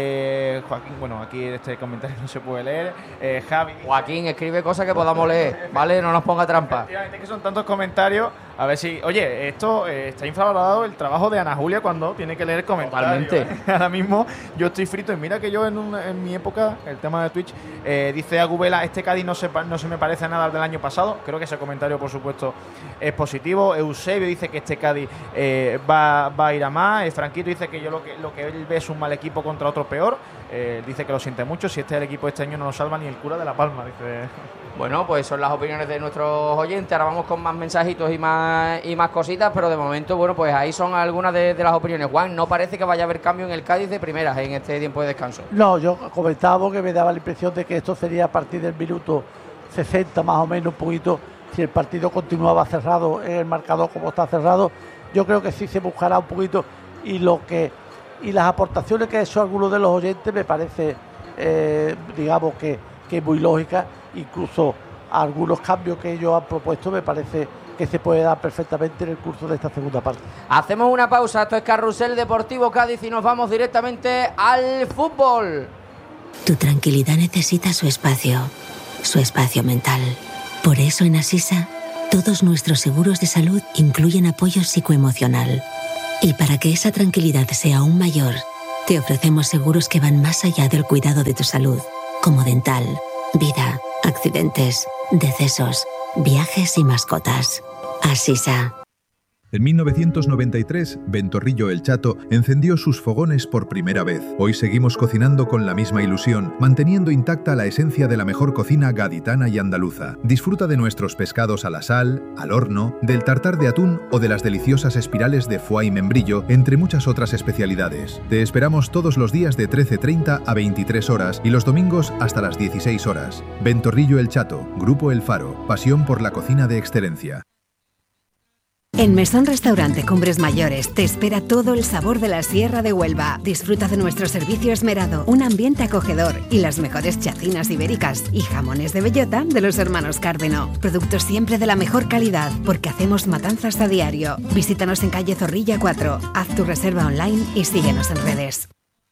eh, Joaquín, bueno, aquí este comentario no se puede leer. Eh, Javi. Joaquín, escribe cosas que podamos leer, ¿vale? No nos ponga trampa. Efectivamente, que son tantos comentarios. A ver si, oye, esto eh, está infravalorado el trabajo de Ana Julia cuando tiene que leer comentarios. Totalmente. ¿eh? Ahora mismo yo estoy frito y mira que yo en, un, en mi época, el tema de Twitch, eh, dice Agubela, este Cádiz no se, no se me parece a nada al del año pasado. Creo que ese comentario, por supuesto, es positivo. Eusebio dice que este Cádiz eh, va, va a ir a más. Eh, Franquito dice que yo lo que, lo que él ve es un mal equipo contra otro peor. eh, dice que lo siente mucho, si este es el equipo este año no lo salva ni el cura de La Palma, dice. Bueno, pues son las opiniones de nuestros oyentes. Ahora vamos con más mensajitos y más y más cositas, pero de momento, bueno, pues ahí son algunas de, de las opiniones. Juan, no parece que vaya a haber cambio en el Cádiz de primeras en este tiempo de descanso. No, yo comentaba que me daba la impresión de que esto sería a partir del minuto sesenta más o menos, un poquito, si el partido continuaba cerrado en el marcador como está cerrado, yo creo que sí se buscará un poquito, y lo que y las aportaciones que ha hecho algunos de los oyentes me parece, eh, digamos que, que es muy lógica, incluso algunos cambios que ellos han propuesto me parece que se puede dar perfectamente en el curso de esta segunda parte. Hacemos una pausa, esto es Carrusel Deportivo Cádiz y nos vamos directamente al fútbol. Tu tranquilidad necesita su espacio, su espacio mental. Por eso en Asisa, todos nuestros seguros de salud incluyen apoyo psicoemocional. Y para que esa tranquilidad sea aún mayor, te ofrecemos seguros que van más allá del cuidado de tu salud, como dental, vida, accidentes, decesos, viajes y mascotas. Asisa. En mil novecientos noventa y tres, Ventorrillo El Chato encendió sus fogones por primera vez. Hoy seguimos cocinando con la misma ilusión, manteniendo intacta la esencia de la mejor cocina gaditana y andaluza. Disfruta de nuestros pescados a la sal, al horno, del tartar de atún o de las deliciosas espirales de foie y membrillo, entre muchas otras especialidades. Te esperamos todos los días de trece treinta a veintitrés horas y los domingos hasta las dieciséis horas. Ventorrillo El Chato, Grupo El Faro, pasión por la cocina de excelencia. En Mesón Restaurante Cumbres Mayores te espera todo el sabor de la Sierra de Huelva. Disfruta de nuestro servicio esmerado, un ambiente acogedor y las mejores chacinas ibéricas y jamones de bellota de los hermanos Cárdeno. Productos siempre de la mejor calidad porque hacemos matanzas a diario. Visítanos en calle Zorrilla cuatro, haz tu reserva online y síguenos en redes.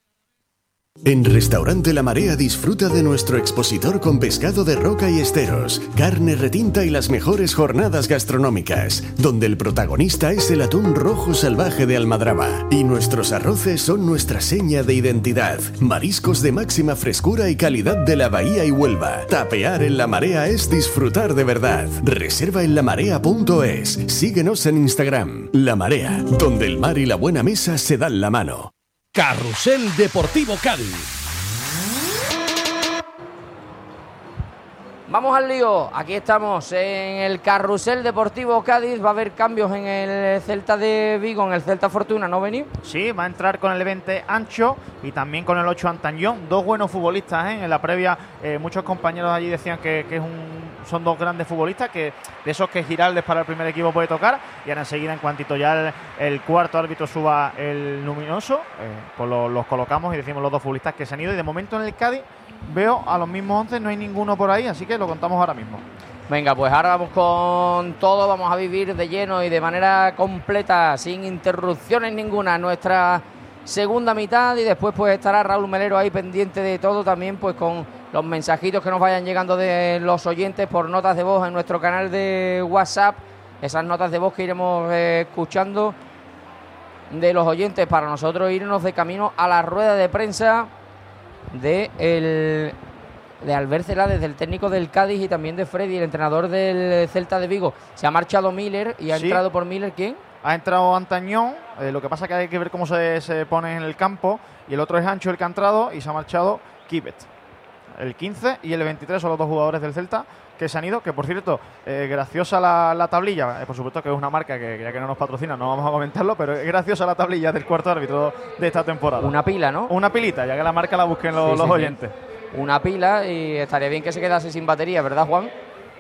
En Restaurante La Marea disfruta de nuestro expositor con pescado de roca y esteros, carne retinta y las mejores jornadas gastronómicas, donde el protagonista es el atún rojo salvaje de Almadraba. Y nuestros arroces son nuestra seña de identidad. Mariscos de máxima frescura y calidad de la Bahía y Huelva. Tapear en La Marea es disfrutar de verdad. Reserva en lamarea punto es. Síguenos en Instagram. La Marea, donde el mar y la buena mesa se dan la mano. Carrusel Deportivo Cádiz. Vamos al lío, aquí estamos en el Carrusel Deportivo Cádiz. Va a haber cambios en el Celta de Vigo, en el Celta Fortuna, ¿no, Beni? Sí, va a entrar con el veinte Ancho y también con el ocho Antañón, dos buenos futbolistas, ¿eh? En la previa eh, muchos compañeros allí decían que, que es un, son dos grandes futbolistas, que de esos que Giraldes para el primer equipo puede tocar, y ahora enseguida, en cuantito ya el, el cuarto árbitro suba el luminoso, eh, pues lo, los colocamos y decimos los dos futbolistas que se han ido, y de momento en el Cádiz veo a los mismos once, no hay ninguno por ahí, así que lo contamos ahora mismo. Venga, pues ahora vamos con todo, vamos a vivir de lleno y de manera completa, sin interrupciones ninguna, nuestra segunda mitad, y después pues estará Raúl Melero ahí pendiente de todo, también pues con los mensajitos que nos vayan llegando de los oyentes por notas de voz en nuestro canal de WhatsApp, esas notas de voz que iremos eh, escuchando de los oyentes para nosotros irnos de camino a la rueda de prensa de el de Albert Celades, del técnico del Cádiz, y también de Freddy, el entrenador del Celta de Vigo. Se ha marchado Miller y ha sí. entrado por Miller, ¿quién? Ha entrado Antañón, eh, lo que pasa es que hay que ver cómo se, se pone en el campo, y el otro es Ancho, el que ha entrado, y se ha marchado Kibet. El quince y el veintitrés son los dos jugadores del Celta que se han ido, que por cierto, eh, graciosa la, la tablilla, eh, por supuesto que es una marca que ya que no nos patrocina no vamos a comentarlo, pero es graciosa la tablilla del cuarto árbitro de esta temporada. Una pila, ¿no? Una pilita, ya que la marca la busquen los, Sí, sí, los sí. oyentes. Una pila, y estaría bien que se quedase sin batería, ¿verdad, Juan?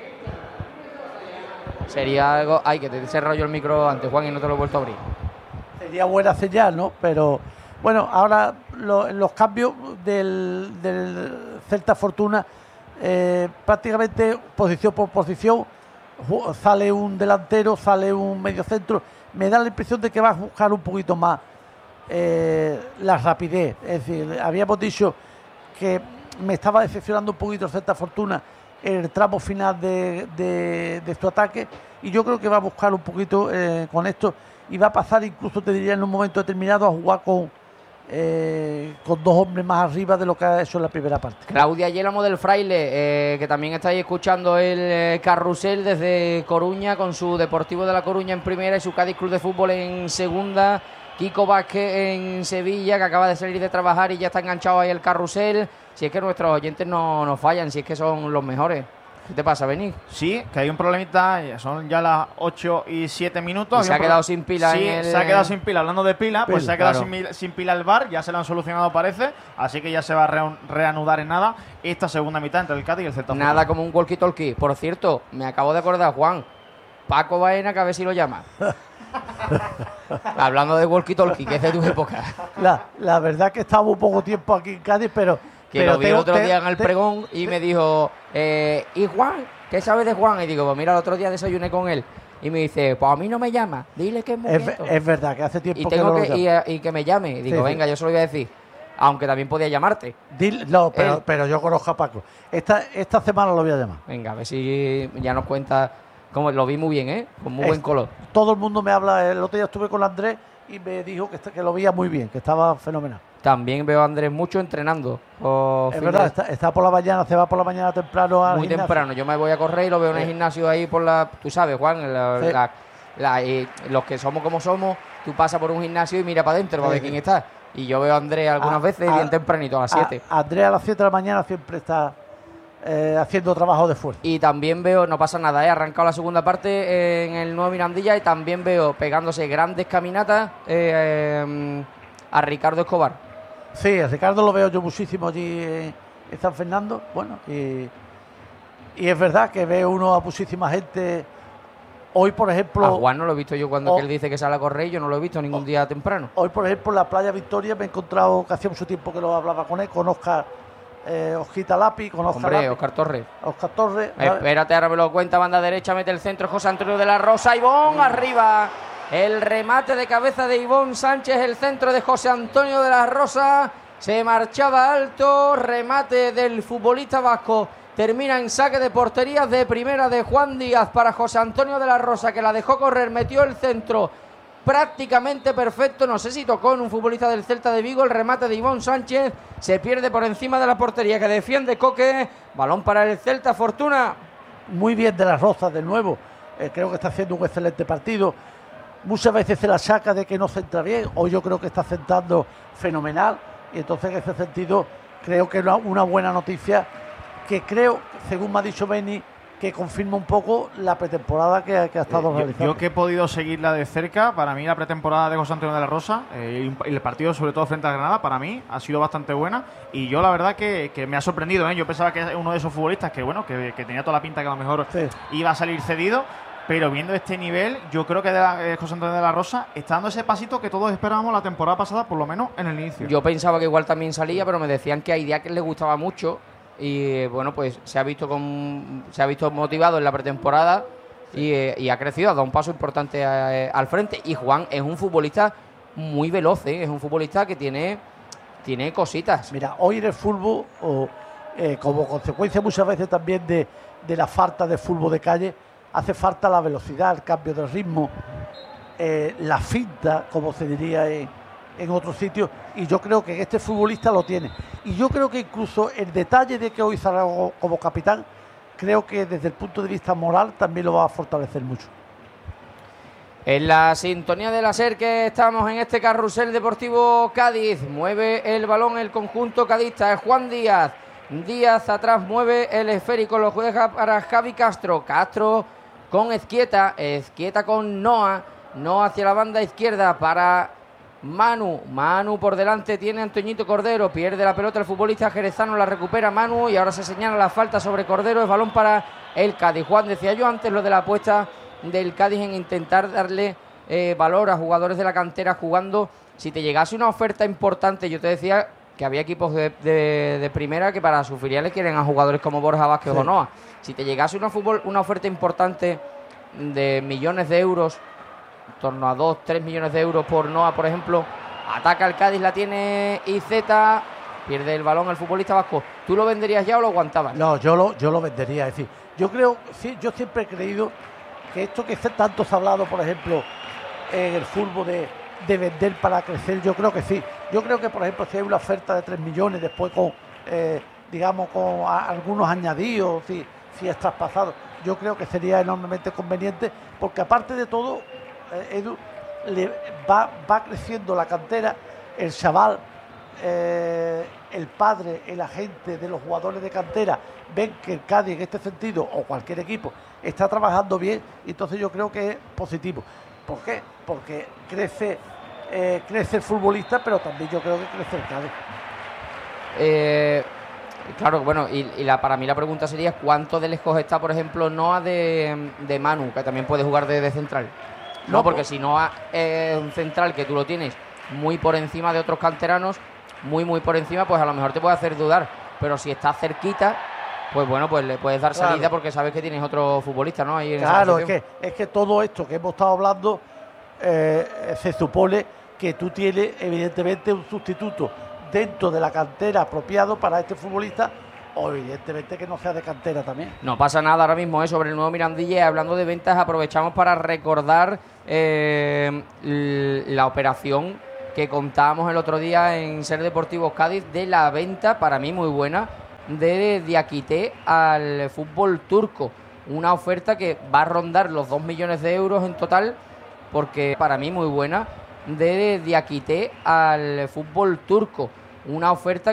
Sería algo... Ay, que te he cerrado yo el micro antes, Juan, y no te lo he vuelto a abrir. Sería buena señal, ¿no? Pero bueno, ahora lo, los cambios del, del Celta Fortuna, eh, prácticamente posición por posición, ju- sale un delantero, sale un mediocentro. Me da la impresión de que va a buscar un poquito más eh, la rapidez. Es decir, habíamos dicho que me estaba decepcionando un poquito el Celta Fortuna en el tramo final de, de, de su ataque, y yo creo que va a buscar un poquito eh, con esto, y va a pasar, incluso te diría en un momento determinado, a jugar con, eh, con dos hombres más arriba de lo que ha hecho en la primera parte. Claudia Yélamo del Fraile, eh, que también estáis escuchando el eh, Carrusel desde Coruña, con su Deportivo de La Coruña en primera y su Cádiz Club de Fútbol en segunda. Kiko Vázquez en Sevilla, que acaba de salir de trabajar y ya está enganchado ahí el carrusel. Si es que nuestros oyentes no nos fallan, si es que son los mejores. ¿Qué te pasa, Bení? Sí, que hay un problemita, son ya las ocho y siete minutos. Y se ha quedado sin pila. Sí, en el... se ha quedado sin pila. Hablando de pila, pues Pila, se ha quedado claro. sin, sin pila el V A R, ya se lo han solucionado parece, así que ya se va a re reanudar en nada esta segunda mitad entre el Cádiz y el Celta. Nada como un walkie-talkie. Por cierto, me acabo de acordar, Juan, Paco Baena, que a ver si lo llama. Hablando de walkie-talkie, que es de tu época. La, la verdad que estaba un poco tiempo aquí en Cádiz, pero... Que pero lo vi tengo- el otro te- día en el te- pregón y me dijo, eh, ¿y Juan? ¿Qué sabes de Juan? Y digo, pues mira, el otro día desayuné con él. Y me dice, pues a mí no me llama, dile que es muy Es, quieto. es verdad que hace tiempo Y que tengo no lo que, llamo. y, eh, y que me llame. Y digo, Sí, sí. venga, yo se lo voy a decir. Aunque también podía llamarte. Dile- no, pero, Él. pero yo conozco a Paco. Esta, esta semana lo voy a llamar. Venga, a ver si ya nos cuenta. Como lo vi muy bien, ¿eh? Con muy Es- buen color. Todo el mundo me habla. El otro día estuve con Andrés y me dijo que, está- que lo veía muy bien, que estaba fenomenal. También veo a Andrés mucho entrenando. los Es fines verdad, de- está, está por la mañana, se va por la mañana temprano al muy gimnasio. temprano. Yo me voy a correr y lo veo en el Sí. gimnasio ahí por la. Tú sabes, Juan, la- Sí. la- la- eh, los que somos como somos, tú pasas por un gimnasio y mira para adentro para Sí, ver sí. quién está. Y yo veo a Andrés algunas A- veces a- bien tempranito, a las A- siete. Andrés a las siete de la mañana siempre está eh, haciendo trabajo de fuerza. Y también veo, no pasa nada, he arrancado la segunda parte eh, en el nuevo Mirandilla y también veo pegándose grandes caminatas eh, eh, a Ricardo Escobar. Sí, a Ricardo lo veo yo muchísimo allí en, en San Fernando. Bueno, y, y es verdad que veo uno a muchísima gente. Hoy, por ejemplo, A Juan no lo he visto yo cuando Oh. que él dice que sale a correr, yo no lo he visto ningún día temprano. hoy, por ejemplo, en la playa Victoria me he encontrado, que hacía mucho tiempo que lo hablaba con él, con Oscar eh, Osquita Lapi, con Oscar Hombre, Lapi, Oscar Torres. Oscar Torres. Espérate, ahora me lo cuenta, banda derecha, mete el centro José Antonio de la Rosa, Ivón arriba. El remate de cabeza de Ivón Sánchez, el centro de José Antonio de la Rosa. Se marchaba alto, remate del futbolista vasco. Termina en saque de portería de primera de Juan Díaz para José Antonio de la Rosa, que la dejó correr, metió el centro prácticamente perfecto. No sé si tocó en un futbolista del Celta de Vigo. El remate de Ivón Sánchez se pierde por encima de la portería que defiende Coque. Balón para el Celta, Fortuna. Muy bien de las Rozas de nuevo. Eh, creo que está haciendo un excelente partido. Muchas veces se la saca de que no centra bien. Hoy yo creo que está centrando fenomenal. Y entonces en ese sentido creo que es una, una buena noticia que creo, según me ha dicho Beni, que confirma un poco la pretemporada que, que ha estado Eh, yo, realizando. yo que he podido seguirla de cerca, para mí la pretemporada de José Antonio de la Rosa, eh, y el partido sobre todo frente a Granada, para mí ha sido bastante buena y yo la verdad que, que me ha sorprendido, ¿eh? Yo pensaba que es uno de esos futbolistas que bueno, que, que tenía toda la pinta que a lo mejor Sí. iba a salir cedido, pero viendo este nivel, yo creo que de la- eh, José Antonio de la Rosa está dando ese pasito que todos esperábamos la temporada pasada, por lo menos en el inicio. Yo pensaba que igual también salía, pero me decían que a Idiáquez le gustaba mucho. Y bueno, pues se ha visto con, se ha visto motivado en la pretemporada y, eh, y ha crecido, ha dado un paso importante a- al frente. Y Juan es un futbolista muy veloz, ¿eh? Es un futbolista que tiene, tiene cositas. Mira, hoy en el fútbol, o, eh, como consecuencia muchas veces también de, de la falta de fútbol de calle, hace falta la velocidad, el cambio de ritmo, eh, la finta, como se diría en, en otros sitios, y yo creo que este futbolista lo tiene. Y yo creo que incluso el detalle de que hoy salga como, como capitán, creo que desde el punto de vista moral también lo va a fortalecer mucho. En la sintonía de la SER que estamos en este carrusel deportivo Cádiz, mueve el balón el conjunto cadista, es Juan Díaz. Díaz atrás mueve el esférico, lo juega para Javi Castro. Castro con Ezquieta, Ezquieta con Noa, Noa hacia la banda izquierda para Manu. Manu por delante tiene Antoñito Cordero, pierde la pelota el futbolista jerezano, la recupera Manu y ahora se señala la falta sobre Cordero, es balón para el Cádiz. Juan, decía yo antes lo de la apuesta del Cádiz en intentar darle eh, valor a jugadores de la cantera jugando. Si te llegase una oferta importante, yo te decía que había equipos de, de, de primera que para sus filiales quieren a jugadores como Borja Vázquez Sí. o Noa. Si te llegase una, fútbol, una oferta importante de millones de euros, en torno a dos, tres millones de euros por Noa, por ejemplo, ataca el Cádiz, la tiene Iceta, pierde el balón el futbolista vasco. ¿Tú lo venderías ya o lo aguantabas? No, yo lo, yo lo vendería. Es decir, yo creo, sí, yo siempre he creído que esto que se- tanto se ha hablado, por ejemplo, en el fútbol de, de vender para crecer, yo creo que sí. Yo creo que, por ejemplo, si hay una oferta de tres millones, después con, eh, digamos, con a- algunos añadidos, si, si es traspasado, yo creo que sería enormemente conveniente, porque aparte de todo, eh, Edu, le va, va creciendo la cantera, el chaval, eh, el padre, el agente de los jugadores de cantera ven que el Cádiz en este sentido, o cualquier equipo, está trabajando bien, y entonces yo creo que es positivo. ¿Por qué? Porque crece, eh, crece el futbolista, pero también yo creo que crece el Cádiz. Eh, claro, bueno, y, y la, para mí la pregunta sería ¿cuánto de lejos está, por ejemplo, Noah de, de Manu, que también puede jugar de, de central? No, No, porque pues- si Noah es un central que tú lo tienes muy por encima de otros canteranos, muy, muy por encima, pues a lo mejor te puede hacer dudar. Pero si está cerquita, pues bueno, pues le puedes dar Claro. salida porque sabes que tienes otro futbolista, ¿no? Ahí en esa Claro, es posición. que, es que todo esto que hemos estado hablando, eh, se supone que tú tienes evidentemente un sustituto dentro de la cantera apropiado para este futbolista, o evidentemente que no sea de cantera también. No pasa nada ahora mismo, ¿eh? Sobre el nuevo Mirandilla. Hablando de ventas, aprovechamos para recordar eh, l- la operación que contábamos el otro día en Ser Deportivos Cádiz de la venta, para mí muy buena, de Diakité al fútbol turco. Una oferta que va a rondar los dos millones de euros en total, porque para mí muy buena, de Diakité al fútbol turco. Una oferta